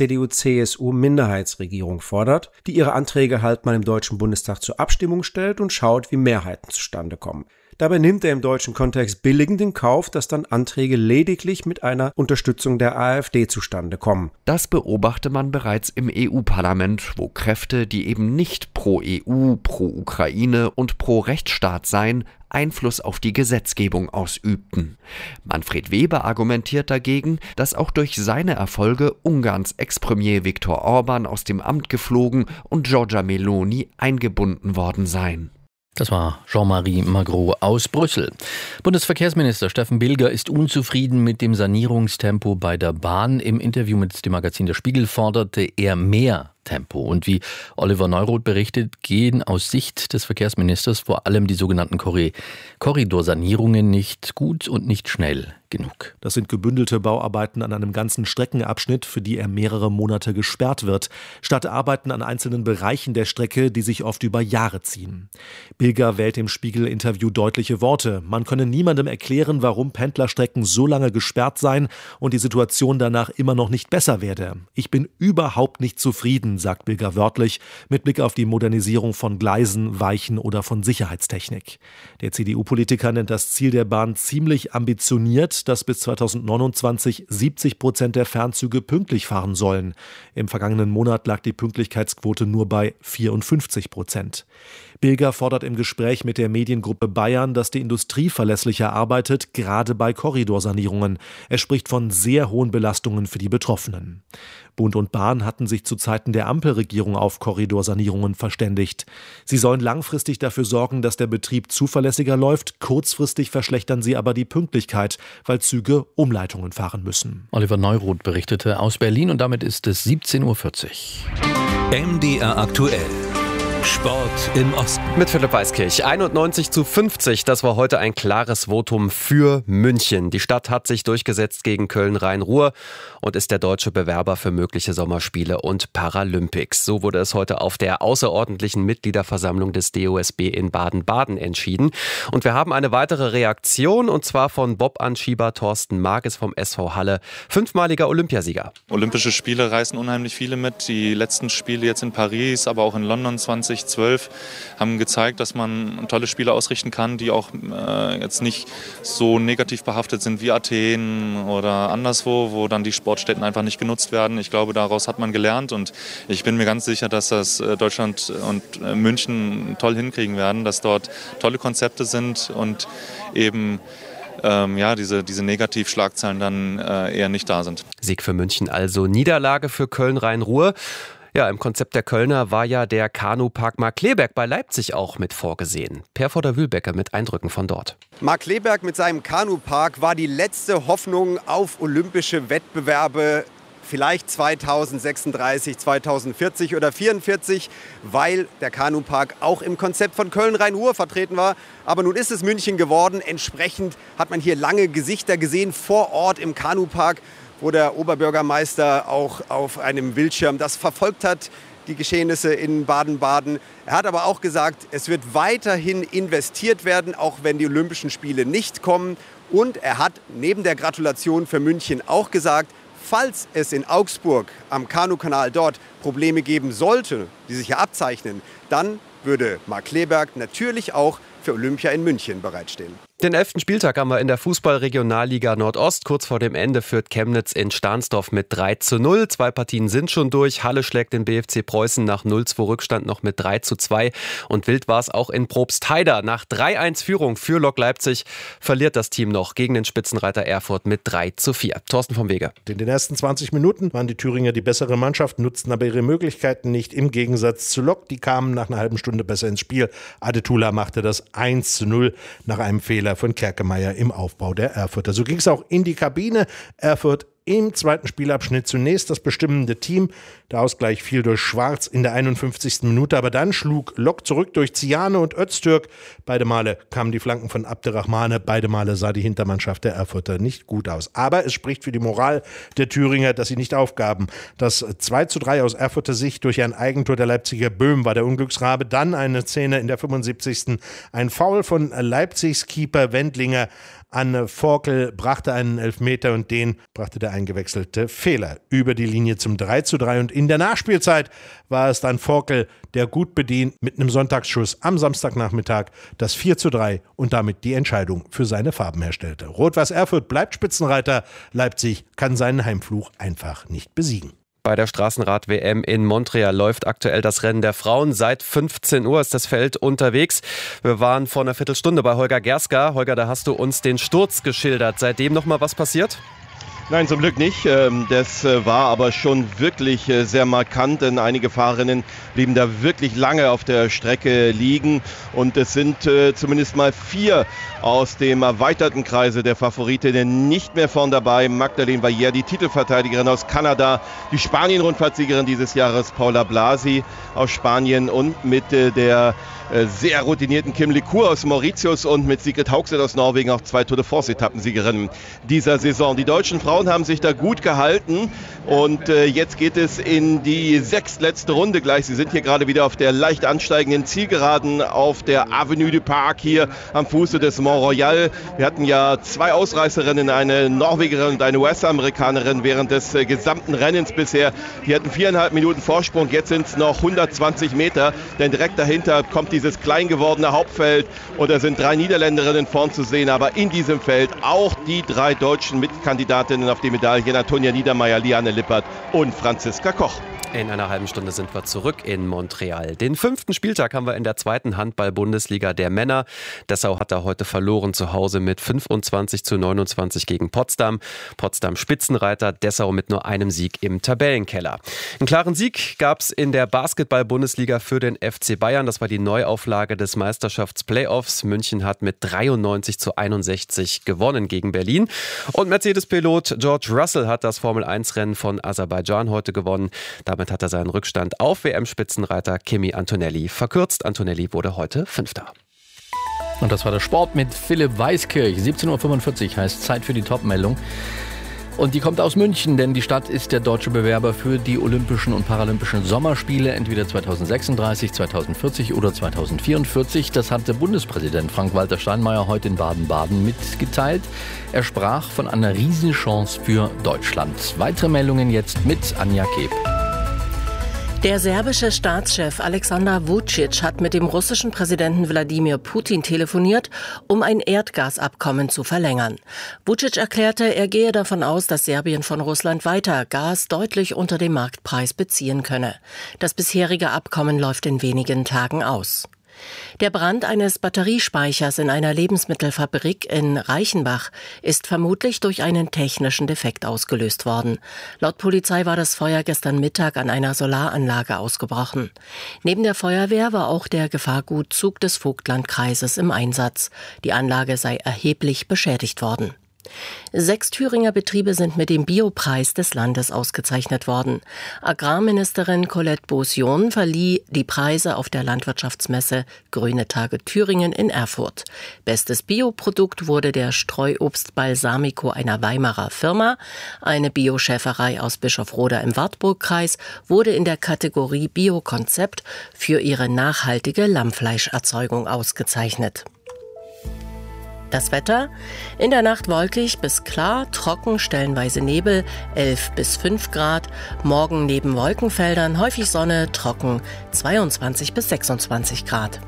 CDU-CSU-Minderheitsregierung fordert, die ihre Anträge halt mal im Deutschen Bundestag zur Abstimmung stellt und schaut, wie Mehrheiten zustande kommen. Dabei nimmt er im deutschen Kontext billigend in Kauf, dass dann Anträge lediglich mit einer Unterstützung der AfD zustande kommen. Das beobachte man bereits im EU-Parlament, wo Kräfte, die eben nicht pro EU, pro Ukraine und pro Rechtsstaat seien, Einfluss auf die Gesetzgebung ausübten. Manfred Weber argumentiert dagegen, dass auch durch seine Erfolge Ungarns Ex-Premier Viktor Orban aus dem Amt geflogen und Giorgia Meloni eingebunden worden seien. Das war Jean-Marie Magro aus Brüssel. Bundesverkehrsminister Steffen Bilger ist unzufrieden mit dem Sanierungstempo bei der Bahn. Im Interview mit dem Magazin Der Spiegel forderte er mehr Tempo. Und wie Oliver Neuroth berichtet, gehen aus Sicht des Verkehrsministers vor allem die sogenannten Korridorsanierungen nicht gut und nicht schnell genug. Das sind gebündelte Bauarbeiten an einem ganzen Streckenabschnitt, für die er mehrere Monate gesperrt wird, statt Arbeiten an einzelnen Bereichen der Strecke, die sich oft über Jahre ziehen. Bilger wählt im Spiegel-Interview deutliche Worte. Man könne niemandem erklären, warum Pendlerstrecken so lange gesperrt seien und die Situation danach immer noch nicht besser werde. Ich bin überhaupt nicht zufrieden, sagt Bilger wörtlich, mit Blick auf die Modernisierung von Gleisen, Weichen oder von Sicherheitstechnik. Der CDU-Politiker nennt das Ziel der Bahn ziemlich ambitioniert, dass bis 2029 70% der Fernzüge pünktlich fahren sollen. Im vergangenen Monat lag die Pünktlichkeitsquote nur bei 54%. Bilger fordert im Gespräch mit der Mediengruppe Bayern, dass die Industrie verlässlicher arbeitet, gerade bei Korridorsanierungen. Er spricht von sehr hohen Belastungen für die Betroffenen. Bund und Bahn hatten sich zu Zeiten der Ampelregierung auf Korridorsanierungen verständigt. Sie sollen langfristig dafür sorgen, dass der Betrieb zuverlässiger läuft. Kurzfristig verschlechtern sie aber die Pünktlichkeit, weil Züge Umleitungen fahren müssen. Oliver Neuroth berichtete aus Berlin und damit ist es 17:40 Uhr. MDR aktuell. Sport im Osten. Mit Philipp Weiskirch. 91:50. Das war heute ein klares Votum für München. Die Stadt hat sich durchgesetzt gegen Köln-Rhein-Ruhr und ist der deutsche Bewerber für mögliche Sommerspiele und Paralympics. So wurde es heute auf der außerordentlichen Mitgliederversammlung des DOSB in Baden-Baden entschieden. Und wir haben eine weitere Reaktion, und zwar von Bob-Anschieber Thorsten Marges vom SV Halle, 5-maliger Olympiasieger. Olympische Spiele reißen unheimlich viele mit. Die letzten Spiele jetzt in Paris, aber auch in London 2012 haben gezeigt, dass man tolle Spiele ausrichten kann, die auch jetzt nicht so negativ behaftet sind wie Athen oder anderswo, wo dann die Sportstätten einfach nicht genutzt werden. Ich glaube, daraus hat man gelernt und ich bin mir ganz sicher, dass das Deutschland und München toll hinkriegen werden, dass dort tolle Konzepte sind und eben diese Negativschlagzeilen dann eher nicht da sind. Sieg für München also, Niederlage für Köln-Rhein-Ruhr. Ja, im Konzept der Kölner war ja der Kanupark Markkleeberg bei Leipzig auch mit vorgesehen. Per Vorder-Wühlbecker mit Eindrücken von dort. Markkleeberg mit seinem Kanupark war die letzte Hoffnung auf olympische Wettbewerbe. Vielleicht 2036, 2040 oder 2044, weil der Kanupark auch im Konzept von Köln-Rhein-Ruhr vertreten war. Aber nun ist es München geworden. Entsprechend hat man hier lange Gesichter gesehen vor Ort im Kanupark, wo der Oberbürgermeister auch auf einem Bildschirm das verfolgt hat, die Geschehnisse in Baden-Baden. Er hat aber auch gesagt, es wird weiterhin investiert werden, auch wenn die Olympischen Spiele nicht kommen. Und er hat neben der Gratulation für München auch gesagt, falls es in Augsburg am Kanukanal dort Probleme geben sollte, die sich hier abzeichnen, dann würde Markkleeberg natürlich auch für Olympia in München bereitstehen. Den 11. Spieltag haben wir in der Fußball-Regionalliga Nordost. Kurz vor dem Ende führt Chemnitz in Stahnsdorf mit 3:0. 2 Partien sind schon durch. Halle schlägt den BFC Preußen nach 0:2 Rückstand noch mit 3:2. Und wild war es auch in Probstheida. Nach 3:1 Führung für Lok Leipzig verliert das Team noch gegen den Spitzenreiter Erfurt mit 3:4. Thorsten vom Wege. In den ersten 20 Minuten waren die Thüringer die bessere Mannschaft, nutzten aber ihre Möglichkeiten nicht. Im Gegensatz zu Lok, die kamen nach einer halben Stunde besser ins Spiel. Adetula machte das 1:0 nach einem Fehler von Kerkemeyer im Aufbau der Erfurter. So ging es auch in die Kabine. Erfurt im zweiten Spielabschnitt zunächst das bestimmende Team. Der Ausgleich fiel durch Schwarz in der 51. Minute, aber dann schlug Lok zurück durch Ziane und Öztürk. Beide Male kamen die Flanken von Abderrahmane, beide Male sah die Hintermannschaft der Erfurter nicht gut aus. Aber es spricht für die Moral der Thüringer, dass sie nicht aufgaben. Das 2:3 aus Erfurter Sicht durch ein Eigentor der Leipziger Böhm war der Unglücksrabe. Dann eine Szene in der 75. Ein Foul von Leipzigs Keeper Wendlinger an Forkel, brachte einen Elfmeter und den brachte der eingewechselte Fehler über die Linie zum 3:3. Und in der Nachspielzeit war es dann Forkel, der gut bedient mit einem Sonntagsschuss am Samstagnachmittag das 4:3 und damit die Entscheidung für seine Farben herstellte. Rot-Weiß Erfurt bleibt Spitzenreiter, Leipzig kann seinen Heimfluch einfach nicht besiegen. Bei der Straßenrad-WM in Montreal läuft aktuell das Rennen der Frauen. Seit 15 Uhr ist das Feld unterwegs. Wir waren vor einer Viertelstunde bei Holger Gerska. Holger, da hast du uns den Sturz geschildert. Seitdem noch mal was passiert? Nein, zum Glück nicht. Das war aber schon wirklich sehr markant, denn einige Fahrerinnen blieben da wirklich lange auf der Strecke liegen. Und es sind zumindest mal 4 aus dem erweiterten Kreise der Favoritinnen nicht mehr vorn dabei. Magdalene Valliere, die Titelverteidigerin aus Kanada, die Spanien-Rundfahrtsiegerin dieses Jahres, Paula Blasi aus Spanien und mit der sehr routinierten Kim Licour aus Mauritius und mit Sigrid Haugset aus Norwegen auch 2 Tour de France-Etappensiegerinnen dieser Saison. Die deutschen Frauen haben sich da gut gehalten und jetzt geht es in die 6. letzte Runde gleich. Sie sind hier gerade wieder auf der leicht ansteigenden Zielgeraden auf der Avenue du Parc hier am Fuße des Mont Royal. Wir hatten ja 2 Ausreißerinnen, eine Norwegerin und eine US-Amerikanerin während des gesamten Rennens bisher. Die hatten 4,5 Minuten Vorsprung, jetzt sind es noch 120 Meter, denn direkt dahinter kommt dieses klein gewordene Hauptfeld und da sind 3 Niederländerinnen vorn zu sehen, aber in diesem Feld auch die 3 deutschen Mitkandidatinnen auf die Medaille, Antonia Niedermeyer, Liane Lippert und Franziska Koch. In einer halben Stunde sind wir zurück in Montreal. Den 5. Spieltag haben wir in der 2. Handball-Bundesliga der Männer. Dessau hat da heute verloren zu Hause mit 25:29 gegen Potsdam. Potsdam Spitzenreiter, Dessau mit nur einem Sieg im Tabellenkeller. Einen klaren Sieg gab es in der Basketball-Bundesliga für den FC Bayern. Das war die Neuauflage des Meisterschafts-Playoffs. München hat mit 93:61 gewonnen gegen Berlin. Und Mercedes-Pilot George Russell hat das Formel-1-Rennen von Aserbaidschan heute gewonnen. Damit hat er seinen Rückstand auf WM-Spitzenreiter Kimi Antonelli verkürzt. Antonelli wurde heute 5. Und das war der Sport mit Philipp Weiskirch. 17:45 Uhr heißt Zeit für die Top-Meldung. Und die kommt aus München, denn die Stadt ist der deutsche Bewerber für die Olympischen und Paralympischen Sommerspiele, entweder 2036, 2040 oder 2044. Das hatte Bundespräsident Frank-Walter Steinmeier heute in Baden-Baden mitgeteilt. Er sprach von einer Riesenchance für Deutschland. Weitere Meldungen jetzt mit Anja Keb. Der serbische Staatschef Alexander Vučić hat mit dem russischen Präsidenten Wladimir Putin telefoniert, um ein Erdgasabkommen zu verlängern. Vučić erklärte, er gehe davon aus, dass Serbien von Russland weiter Gas deutlich unter dem Marktpreis beziehen könne. Das bisherige Abkommen läuft in wenigen Tagen aus. Der Brand eines Batteriespeichers in einer Lebensmittelfabrik in Reichenbach ist vermutlich durch einen technischen Defekt ausgelöst worden. Laut Polizei war das Feuer gestern Mittag an einer Solaranlage ausgebrochen. Neben der Feuerwehr war auch der Gefahrgutzug des Vogtlandkreises im Einsatz. Die Anlage sei erheblich beschädigt worden. 6 Thüringer Betriebe sind mit dem Biopreis des Landes ausgezeichnet worden. Agrarministerin Colette Beausion verlieh die Preise auf der Landwirtschaftsmesse Grüne Tage Thüringen in Erfurt. Bestes Bioprodukt wurde der Streuobst Balsamico einer Weimarer Firma. Eine Bioschäferei aus Bischofroda im Wartburgkreis wurde in der Kategorie Biokonzept für ihre nachhaltige Lammfleischerzeugung ausgezeichnet. Das Wetter: in der Nacht wolkig bis klar, trocken, stellenweise Nebel, 11 bis 5 Grad. Morgen neben Wolkenfeldern häufig Sonne, trocken, 22 bis 26 Grad.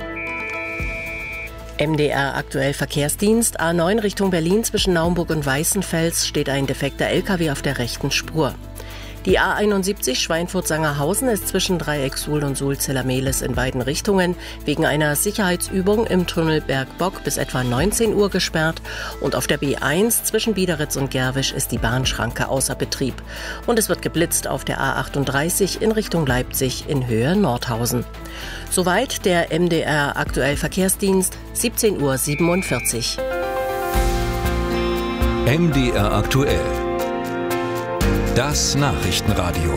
MDR aktuell Verkehrsdienst. A9 Richtung Berlin zwischen Naumburg und Weißenfels steht ein defekter LKW auf der rechten Spur. Die A71 Schweinfurt-Sangerhausen ist zwischen Dreieck Suhl und Suhl-Zellermehlis in beiden Richtungen wegen einer Sicherheitsübung im Tunnel Bergbock bis etwa 19 Uhr gesperrt. Und auf der B1 zwischen Biederitz und Gerwisch ist die Bahnschranke außer Betrieb. Und es wird geblitzt auf der A38 in Richtung Leipzig in Höhe Nordhausen. Soweit der MDR aktuell Verkehrsdienst, 17:47 Uhr. MDR aktuell. Das Nachrichtenradio.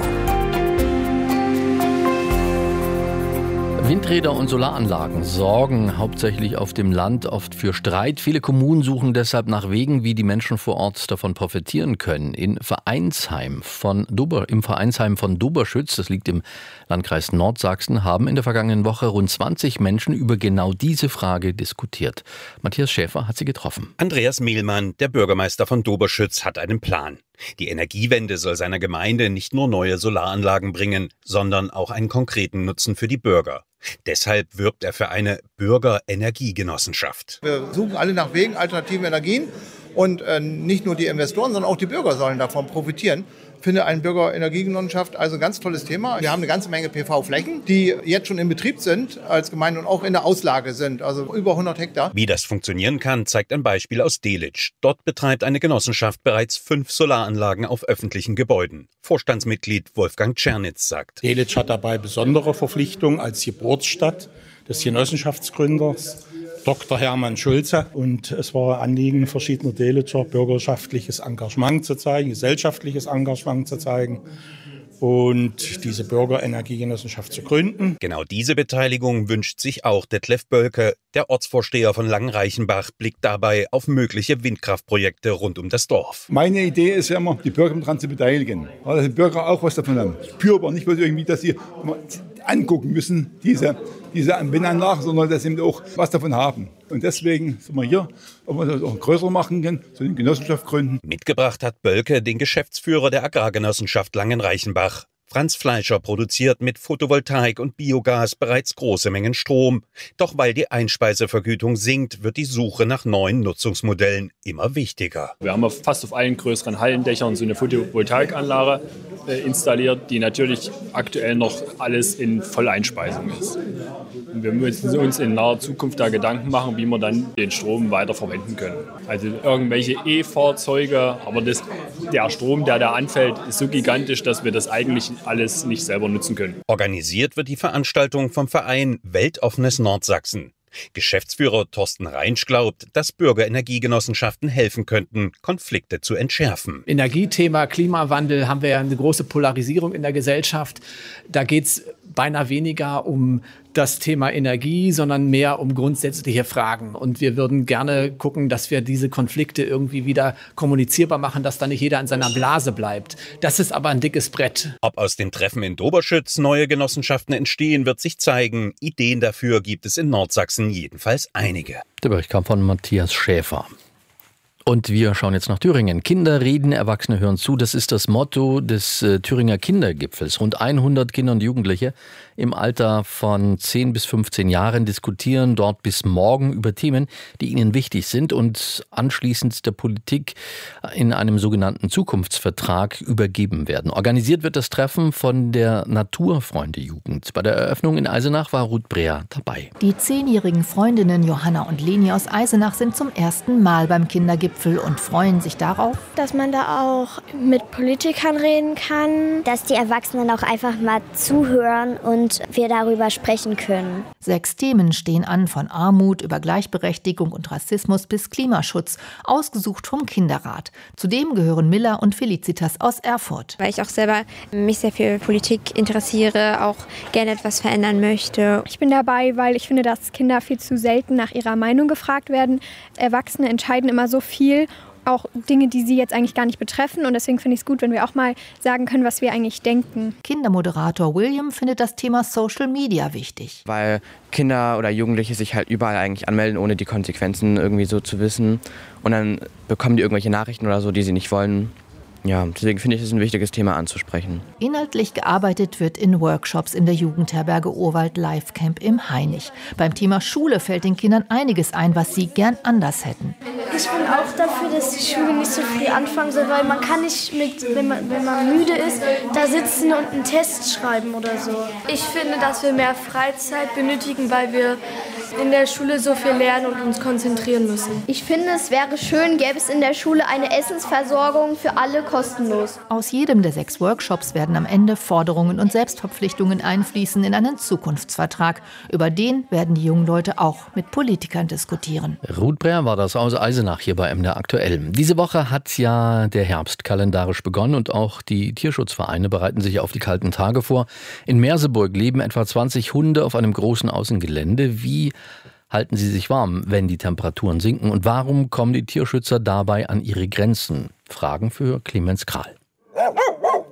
Windräder und Solaranlagen sorgen hauptsächlich auf dem Land oft für Streit. Viele Kommunen suchen deshalb nach Wegen, wie die Menschen vor Ort davon profitieren können. Im Vereinsheim von Doberschütz, das liegt im Landkreis Nordsachsen, haben in der vergangenen Woche rund 20 Menschen über genau diese Frage diskutiert. Matthias Schäfer hat sie getroffen. Andreas Mehlmann, der Bürgermeister von Doberschütz, hat einen Plan. Die Energiewende soll seiner Gemeinde nicht nur neue Solaranlagen bringen, sondern auch einen konkreten Nutzen für die Bürger. Deshalb wirbt er für eine Bürgerenergiegenossenschaft. Wir suchen alle nach Wegen, alternativen Energien. Und nicht nur die Investoren, sondern auch die Bürger sollen davon profitieren. Ich finde eine Bürgerenergiegenossenschaft also ein ganz tolles Thema. Wir haben eine ganze Menge PV-Flächen, die jetzt schon in Betrieb sind als Gemeinde und auch in der Auslage sind, also über 100 Hektar. Wie das funktionieren kann, zeigt ein Beispiel aus Delitzsch. Dort betreibt eine Genossenschaft bereits 5 Solaranlagen auf öffentlichen Gebäuden. Vorstandsmitglied Wolfgang Czernitz sagt: Delitzsch hat dabei besondere Verpflichtungen als Geburtsstadt des Genossenschaftsgründers Dr. Hermann Schulze. Und es war Anliegen verschiedener Delitscher, bürgerschaftliches Engagement zu zeigen, gesellschaftliches Engagement zu zeigen und diese Bürgerenergiegenossenschaft zu gründen. Genau diese Beteiligung wünscht sich auch Detlef Bölke. Der Ortsvorsteher von Langenreichenbach blickt dabei auf mögliche Windkraftprojekte rund um das Dorf. Meine Idee ist ja immer, die Bürger daran zu beteiligen, weil die Bürger auch was davon haben. Spürbar, nicht bloß irgendwie, dass sie angucken müssen, diese Windanlagen, sondern dass sie auch was davon haben. Und deswegen sind wir hier, ob wir das auch größer machen können, so eine Genossenschaft gründen. Mitgebracht hat Bölke den Geschäftsführer der Agrargenossenschaft Langenreichenbach. Franz Fleischer produziert mit Photovoltaik und Biogas bereits große Mengen Strom. Doch weil die Einspeisevergütung sinkt, wird die Suche nach neuen Nutzungsmodellen immer wichtiger. Wir haben fast auf allen größeren Hallendächern so eine Photovoltaikanlage installiert, die natürlich aktuell noch alles in Volleinspeisung ist. Und wir müssen uns in naher Zukunft da Gedanken machen, wie wir dann den Strom weiter verwenden können. Also irgendwelche E-Fahrzeuge, aber der Strom, der da anfällt, ist so gigantisch, dass wir das eigentlich alles nicht selber nutzen können. Organisiert wird die Veranstaltung vom Verein Weltoffenes Nordsachsen. Geschäftsführer Thorsten Reinsch glaubt, dass Bürgerenergiegenossenschaften helfen könnten, Konflikte zu entschärfen. Energiethema, Klimawandel, haben wir ja eine große Polarisierung in der Gesellschaft. Da geht es beinahe weniger um das Thema Energie, sondern mehr um grundsätzliche Fragen. Und wir würden gerne gucken, dass wir diese Konflikte irgendwie wieder kommunizierbar machen, dass da nicht jeder in seiner Blase bleibt. Das ist aber ein dickes Brett. Ob aus den Treffen in Doberschütz neue Genossenschaften entstehen, wird sich zeigen. Ideen dafür gibt es in Nordsachsen jedenfalls einige. Der Bericht kam von Matthias Schäfer. Und wir schauen jetzt nach Thüringen. Kinder reden, Erwachsene hören zu. Das ist das Motto des Thüringer Kindergipfels. Rund 100 Kinder und Jugendliche im Alter von 10 bis 15 Jahren diskutieren dort bis morgen über Themen, die ihnen wichtig sind und anschließend der Politik in einem sogenannten Zukunftsvertrag übergeben werden. Organisiert wird das Treffen von der Naturfreunde-Jugend. Bei der Eröffnung in Eisenach war Ruth Breer dabei. Die 10-jährigen Freundinnen Johanna und Leni aus Eisenach sind zum ersten Mal beim Kindergipfel und freuen sich darauf, dass man da auch mit Politikern reden kann, dass die Erwachsenen auch einfach mal zuhören und wir darüber sprechen können. 6 Themen stehen an, von Armut über Gleichberechtigung und Rassismus bis Klimaschutz, ausgesucht vom Kinderrat. Zudem gehören Miller und Felicitas aus Erfurt. Weil ich auch selber mich sehr für Politik interessiere, auch gerne etwas verändern möchte. Ich bin dabei, weil ich finde, dass Kinder viel zu selten nach ihrer Meinung gefragt werden. Erwachsene entscheiden immer so viel, auch Dinge, die sie jetzt eigentlich gar nicht betreffen. Und deswegen finde ich es gut, wenn wir auch mal sagen können, was wir eigentlich denken. Kindermoderator William findet das Thema Social Media wichtig. Weil Kinder oder Jugendliche sich halt überall eigentlich anmelden, ohne die Konsequenzen irgendwie so zu wissen. Und dann bekommen die irgendwelche Nachrichten oder so, die sie nicht wollen. Ja, deswegen finde ich es ein wichtiges Thema anzusprechen. Inhaltlich gearbeitet wird in Workshops in der Jugendherberge Urwald Life Camp im Hainich. Beim Thema Schule fällt den Kindern einiges ein, was sie gern anders hätten. Ich bin auch dafür, dass die Schule nicht so früh anfangen soll, weil man kann nicht, wenn man müde ist, da sitzen und einen Test schreiben oder so. Ich finde, dass wir mehr Freizeit benötigen, weil wir in der Schule so viel lernen und uns konzentrieren müssen. Ich finde, es wäre schön, gäbe es in der Schule eine Essensversorgung für alle kostenlos. Aus jedem der 6 Workshops werden am Ende Forderungen und Selbstverpflichtungen einfließen in einen Zukunftsvertrag. Über den werden die jungen Leute auch mit Politikern diskutieren. Ruth Breer war das aus Eisenach hier bei MDR aktuell. Diese Woche hat ja der Herbst kalendarisch begonnen und auch die Tierschutzvereine bereiten sich auf die kalten Tage vor. In Merseburg leben etwa 20 Hunde auf einem großen Außengelände. Wie halten sie sich warm, wenn die Temperaturen sinken? Und warum kommen die Tierschützer dabei an ihre Grenzen? Fragen für Clemens Kral.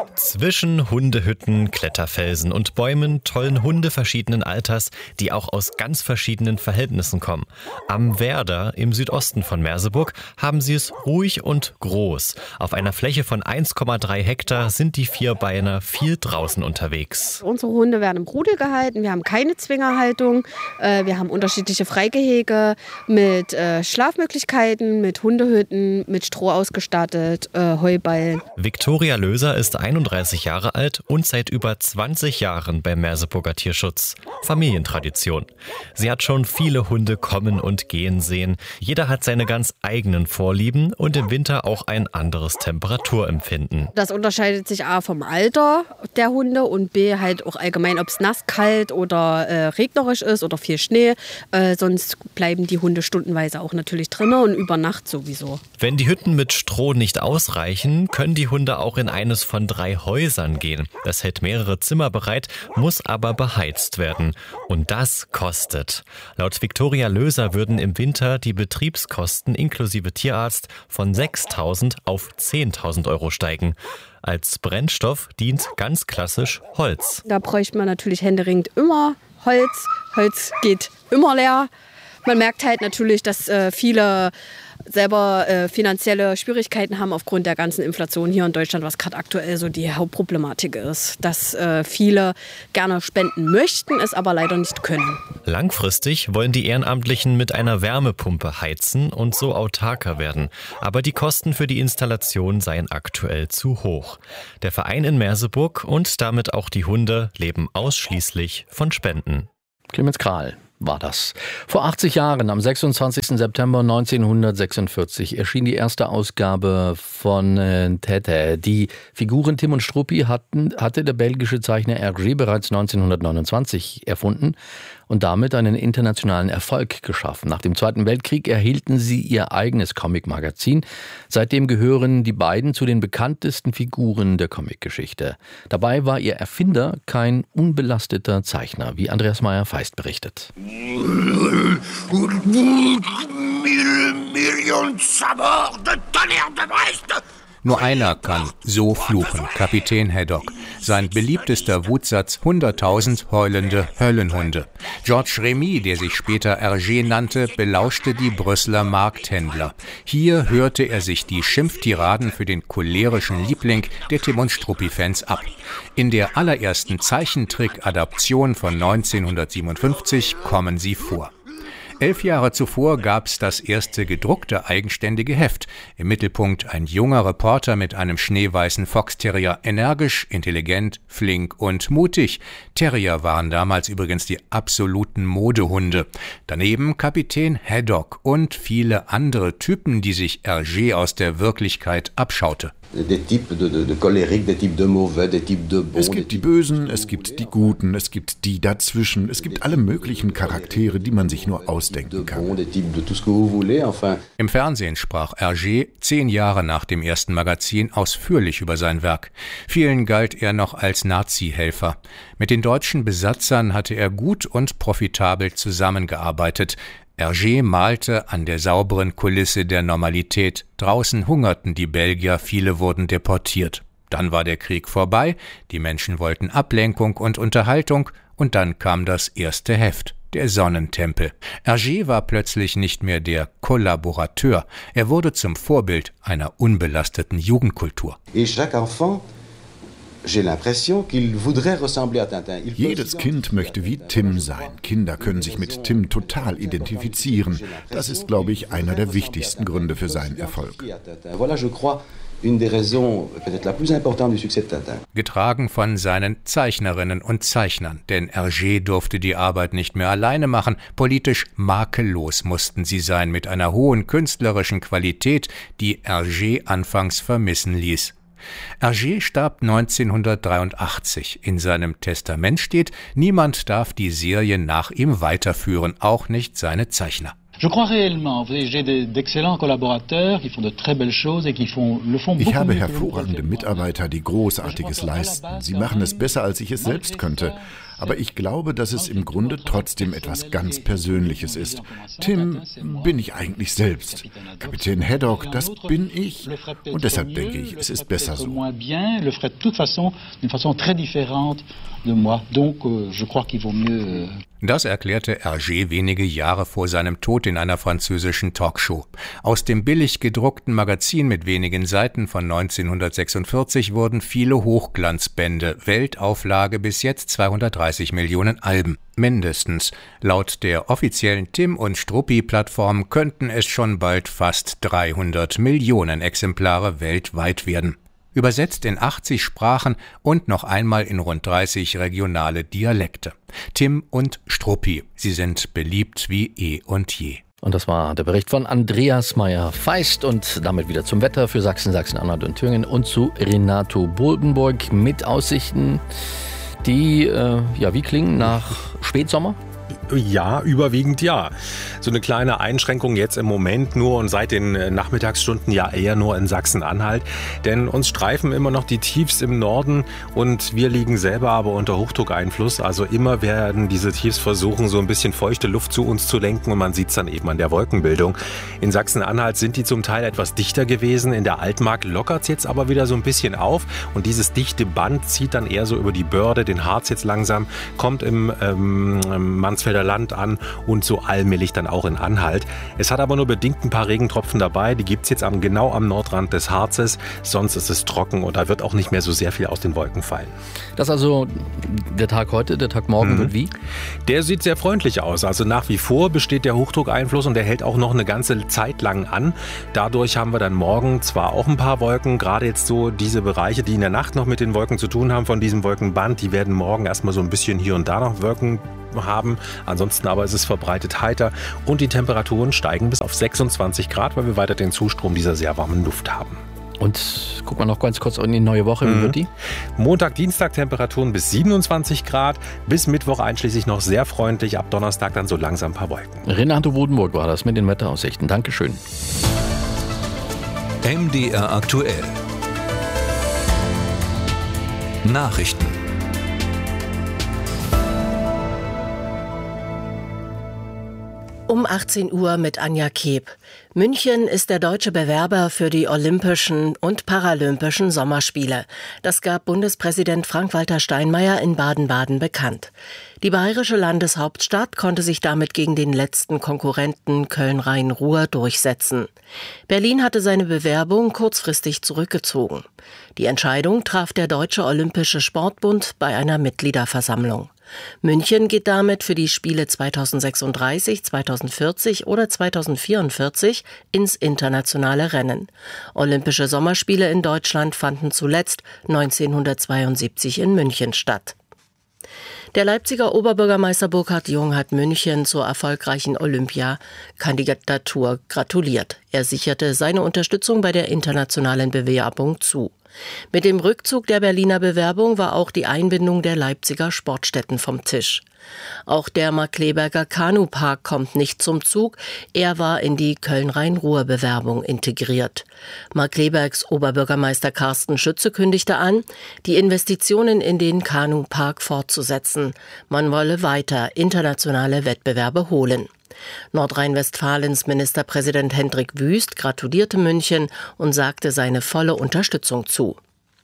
Zwischen Hundehütten, Kletterfelsen und Bäumen tollen Hunde verschiedenen Alters, die auch aus ganz verschiedenen Verhältnissen kommen. Am Werder im Südosten von Merseburg haben sie es ruhig und groß. Auf einer Fläche von 1,3 Hektar sind die Vierbeiner viel draußen unterwegs. Unsere Hunde werden im Rudel gehalten, wir haben keine Zwingerhaltung, wir haben unterschiedliche Freigehege mit Schlafmöglichkeiten, mit Hundehütten, mit Stroh ausgestattet, Heuballen. Viktoria Löser ist 31 Jahre alt und seit über 20 Jahren beim Merseburger Tierschutz. Familientradition. Sie hat schon viele Hunde kommen und gehen sehen. Jeder hat seine ganz eigenen Vorlieben und im Winter auch ein anderes Temperaturempfinden. Das unterscheidet sich A vom Alter der Hunde und B halt auch allgemein, ob es nass, kalt oder regnerisch ist oder viel Schnee. Sonst bleiben die Hunde stundenweise auch natürlich drinnen und über Nacht sowieso. Wenn die Hütten mit Stroh nicht ausreichen, können die Hunde auch in eines von 3 Häusern gehen. Das hält mehrere Zimmer bereit, muss aber beheizt werden. Und das kostet. Laut Viktoria Löser würden im Winter die Betriebskosten inklusive Tierarzt von 6.000 auf 10.000 Euro steigen. Als Brennstoff dient ganz klassisch Holz. Da bräuchte man natürlich händeringend immer Holz. Holz geht immer leer. Man merkt halt natürlich, dass viele selber finanzielle Schwierigkeiten haben aufgrund der ganzen Inflation hier in Deutschland, was gerade aktuell so die Hauptproblematik ist. Dass viele gerne spenden möchten, es aber leider nicht können. Langfristig wollen die Ehrenamtlichen mit einer Wärmepumpe heizen und so autarker werden. Aber die Kosten für die Installation seien aktuell zu hoch. Der Verein in Merseburg und damit auch die Hunde leben ausschließlich von Spenden. Clemens Kral war das. Vor 80 Jahren, am 26. September 1946, erschien die erste Ausgabe von Tete. Die Figuren Tim und Struppi hatte der belgische Zeichner Hergé bereits 1929 erfunden und damit einen internationalen Erfolg geschaffen. Nach dem Zweiten Weltkrieg erhielten sie ihr eigenes Comic-Magazin. Seitdem gehören die beiden zu den bekanntesten Figuren der Comicgeschichte. Dabei war ihr Erfinder kein unbelasteter Zeichner, wie Andreas Meyer-Feist berichtet. Nur einer kann so fluchen, Kapitän Haddock. Sein beliebtester Wutsatz: 100.000 heulende Höllenhunde. Georges Remy, der sich später Hergé nannte, belauschte die Brüsseler Markthändler. Hier hörte er sich die Schimpftiraden für den cholerischen Liebling der Tim und Struppi-Fans ab. In der allerersten Zeichentrick-Adaption von 1957 kommen sie vor. 11 Jahre zuvor gab es das erste gedruckte eigenständige Heft. Im Mittelpunkt ein junger Reporter mit einem schneeweißen Fox-Terrier. Energisch, intelligent, flink und mutig. Terrier waren damals übrigens die absoluten Modehunde. Daneben Kapitän Haddock und viele andere Typen, die sich Hergé aus der Wirklichkeit abschaute. Es gibt die Bösen, es gibt die Guten, es gibt die dazwischen, es gibt alle möglichen Charaktere, die man sich nur ausdenken kann. Im Fernsehen sprach Hergé 10 Jahre nach dem ersten Magazin ausführlich über sein Werk. Vielen galt er noch als Nazi-Helfer. Mit den deutschen Besatzern hatte er gut und profitabel zusammengearbeitet. Hergé malte an der sauberen Kulisse der Normalität. Draußen hungerten die Belgier, viele wurden deportiert. Dann war der Krieg vorbei, die Menschen wollten Ablenkung und Unterhaltung und dann kam das erste Heft, der Sonnentempel. Hergé war plötzlich nicht mehr der Kollaborateur, er wurde zum Vorbild einer unbelasteten Jugendkultur. Jedes Kind möchte wie Tim sein. Kinder können sich mit Tim total identifizieren. Das ist, glaube ich, einer der wichtigsten Gründe für seinen Erfolg. Getragen von seinen Zeichnerinnen und Zeichnern, denn Hergé durfte die Arbeit nicht mehr alleine machen. Politisch makellos mussten sie sein, mit einer hohen künstlerischen Qualität, die Hergé anfangs vermissen ließ. Hergé starb 1983. In seinem Testament steht, niemand darf die Serie nach ihm weiterführen, auch nicht seine Zeichner. Ich habe hervorragende Mitarbeiter, die Großartiges leisten. Sie machen es besser, als ich es selbst könnte. aber ich glaube, dass es im Grunde trotzdem etwas ganz Persönliches ist. Tim bin ich eigentlich selbst. Kapitän Haddock, das bin ich. Und deshalb denke ich, es ist besser so. Das erklärte Hergé wenige Jahre vor seinem Tod in einer französischen Talkshow. Aus dem billig gedruckten Magazin mit wenigen Seiten von 1946 wurden viele Hochglanzbände, Weltauflage bis jetzt 230 Millionen Alben. Mindestens. Laut der offiziellen Tim- und Struppi-Plattform könnten es schon bald fast 300 Millionen Exemplare weltweit werden. Übersetzt in 80 Sprachen und noch einmal in rund 30 regionale Dialekte. Tim und Struppi, sie sind beliebt wie eh und je. Und das war der Bericht von Andreas Meyer-Feist und damit wieder zum Wetter für Sachsen, Sachsen-Anhalt und Thüringen und zu Renato Bodenburg mit Aussichten, die wie klingen nach Spätsommer? Ja, überwiegend ja. So eine kleine Einschränkung jetzt im Moment nur und seit den Nachmittagsstunden ja eher nur in Sachsen-Anhalt. Denn uns streifen immer noch die Tiefs im Norden und wir liegen selber aber unter Hochdruckeinfluss. Also immer werden diese Tiefs versuchen, so ein bisschen feuchte Luft zu uns zu lenken und man sieht es dann eben an der Wolkenbildung. In Sachsen-Anhalt sind die zum Teil etwas dichter gewesen. In der Altmark lockert es jetzt aber wieder so ein bisschen auf und dieses dichte Band zieht dann eher so über die Börde, den Harz jetzt langsam, kommt im Mansfelder Land an und so allmählich dann auch in Anhalt. Es hat aber nur bedingt ein paar Regentropfen dabei, die gibt es jetzt genau am Nordrand des Harzes, sonst ist es trocken und da wird auch nicht mehr so sehr viel aus den Wolken fallen. Das ist also der Tag heute, der Tag morgen wird wie? Der sieht sehr freundlich aus, also nach wie vor besteht der Hochdruckeinfluss und der hält auch noch eine ganze Zeit lang an. Dadurch haben wir dann morgen zwar auch ein paar Wolken, gerade jetzt so diese Bereiche, die in der Nacht noch mit den Wolken zu tun haben, von diesem Wolkenband, die werden morgen erstmal so ein bisschen hier und da noch Wolken haben. Ansonsten aber ist es verbreitet heiter und die Temperaturen steigen bis auf 26 Grad, weil wir weiter den Zustrom dieser sehr warmen Luft haben. Und guck mal noch ganz kurz in die neue Woche, wie wird die? Montag, Dienstag Temperaturen bis 27 Grad, bis Mittwoch einschließlich noch sehr freundlich, ab Donnerstag dann so langsam ein paar Wolken. Renato Bodenburg war das mit den Wetteraussichten. Dankeschön. MDR aktuell. Nachrichten. Um 18 Uhr mit Anja Keb. München ist der deutsche Bewerber für die Olympischen und Paralympischen Sommerspiele. Das gab Bundespräsident Frank-Walter Steinmeier in Baden-Baden bekannt. Die bayerische Landeshauptstadt konnte sich damit gegen den letzten Konkurrenten Köln-Rhein-Ruhr durchsetzen. Berlin hatte seine Bewerbung kurzfristig zurückgezogen. Die Entscheidung traf der Deutsche Olympische Sportbund bei einer Mitgliederversammlung. München geht damit für die Spiele 2036, 2040 oder 2044 ins internationale Rennen. Olympische Sommerspiele in Deutschland fanden zuletzt 1972 in München statt. Der Leipziger Oberbürgermeister Burkhard Jung hat München zur erfolgreichen Olympiakandidatur gratuliert. Er sicherte seine Unterstützung bei der internationalen Bewerbung zu. Mit dem Rückzug der Berliner Bewerbung war auch die Einbindung der Leipziger Sportstätten vom Tisch. Auch der Markkleeberger Kanupark kommt nicht zum Zug. Er war in die Köln-Rhein-Ruhr-Bewerbung integriert. Markkleebergs Oberbürgermeister Carsten Schütze kündigte an, die Investitionen in den Kanupark fortzusetzen. Man wolle weiter internationale Wettbewerbe holen. Nordrhein-Westfalens Ministerpräsident Hendrik Wüst gratulierte München und sagte seine volle Unterstützung zu.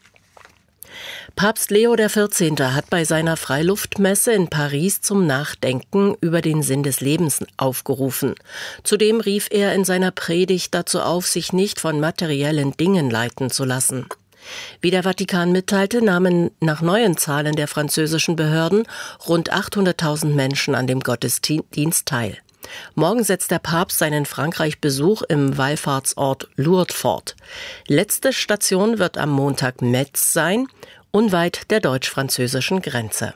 Papst Leo XIV. Hat bei seiner Freiluftmesse in Paris zum Nachdenken über den Sinn des Lebens aufgerufen. Zudem rief er in seiner Predigt dazu auf, sich nicht von materiellen Dingen leiten zu lassen. Wie der Vatikan mitteilte, nahmen nach neuen Zahlen der französischen Behörden rund 800.000 Menschen an dem Gottesdienst teil. Morgen setzt der Papst seinen Frankreich-Besuch im Wallfahrtsort Lourdes fort. Letzte Station wird am Montag Metz sein, unweit der deutsch-französischen Grenze.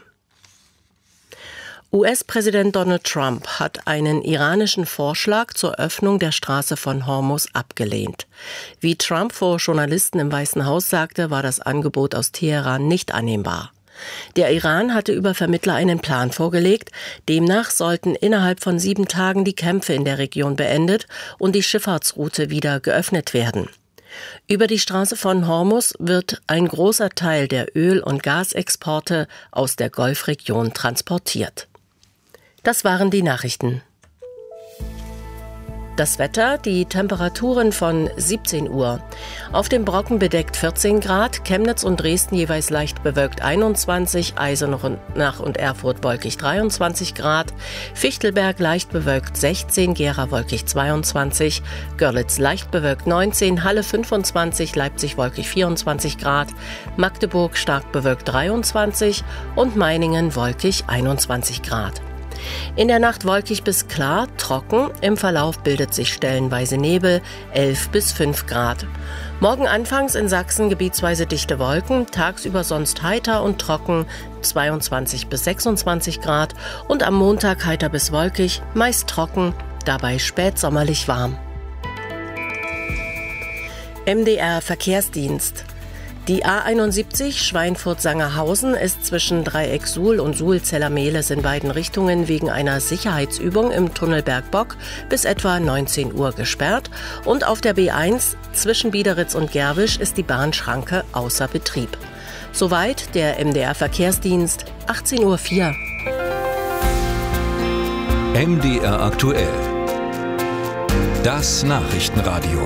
US-Präsident Donald Trump hat einen iranischen Vorschlag zur Öffnung der Straße von Hormuz abgelehnt. Wie Trump vor Journalisten im Weißen Haus sagte, war das Angebot aus Teheran nicht annehmbar. Der Iran hatte über Vermittler einen Plan vorgelegt. Demnach sollten innerhalb von 7 Tagen die Kämpfe in der Region beendet und die Schifffahrtsroute wieder geöffnet werden. Über die Straße von Hormuz wird ein großer Teil der Öl- und Gasexporte aus der Golfregion transportiert. Das waren die Nachrichten. Das Wetter, die Temperaturen von 17 Uhr. Auf dem Brocken bedeckt 14 Grad, Chemnitz und Dresden jeweils leicht bewölkt 21, Eisenach und Erfurt wolkig 23 Grad, Fichtelberg leicht bewölkt 16, Gera wolkig 22, Görlitz leicht bewölkt 19, Halle 25, Leipzig wolkig 24 Grad, Magdeburg stark bewölkt 23 und Meiningen wolkig 21 Grad. In der Nacht wolkig bis klar, trocken, im Verlauf bildet sich stellenweise Nebel, 11 bis 5 Grad. Morgen anfangs in Sachsen gebietsweise dichte Wolken, tagsüber sonst heiter und trocken, 22 bis 26 Grad und am Montag heiter bis wolkig, meist trocken, dabei spätsommerlich warm. MDR Verkehrsdienst. Die A71 Schweinfurt-Sangerhausen ist zwischen Dreieck Suhl und Suhl-Zellermehles in beiden Richtungen wegen einer Sicherheitsübung im Tunnel Bergbock bis etwa 19 Uhr gesperrt. Und auf der B1 zwischen Biederitz und Gerwisch ist die Bahnschranke außer Betrieb. Soweit der MDR Verkehrsdienst, 18:04 Uhr. MDR aktuell. Das Nachrichtenradio.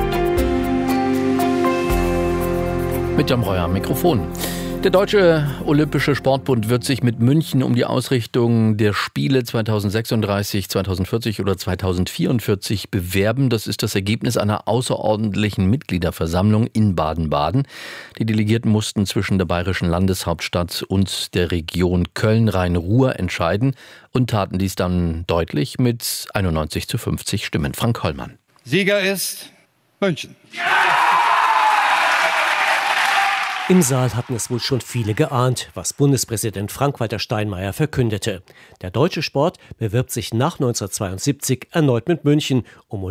Mit Jan Breuer am Mikrofon. Der Deutsche Olympische Sportbund wird sich mit München um die Ausrichtung der Spiele 2036, 2040 oder 2044 bewerben. Das ist das Ergebnis einer außerordentlichen Mitgliederversammlung in Baden-Baden. Die Delegierten mussten zwischen der bayerischen Landeshauptstadt und der Region Köln-Rhein-Ruhr entscheiden und taten dies dann deutlich mit 91:50 Stimmen. Frank Hollmann. Sieger ist München. Im Saal hatten es wohl schon viele geahnt, was Bundespräsident Frank-Walter Steinmeier verkündete. Der deutsche Sport bewirbt sich nach 1972 erneut mit München um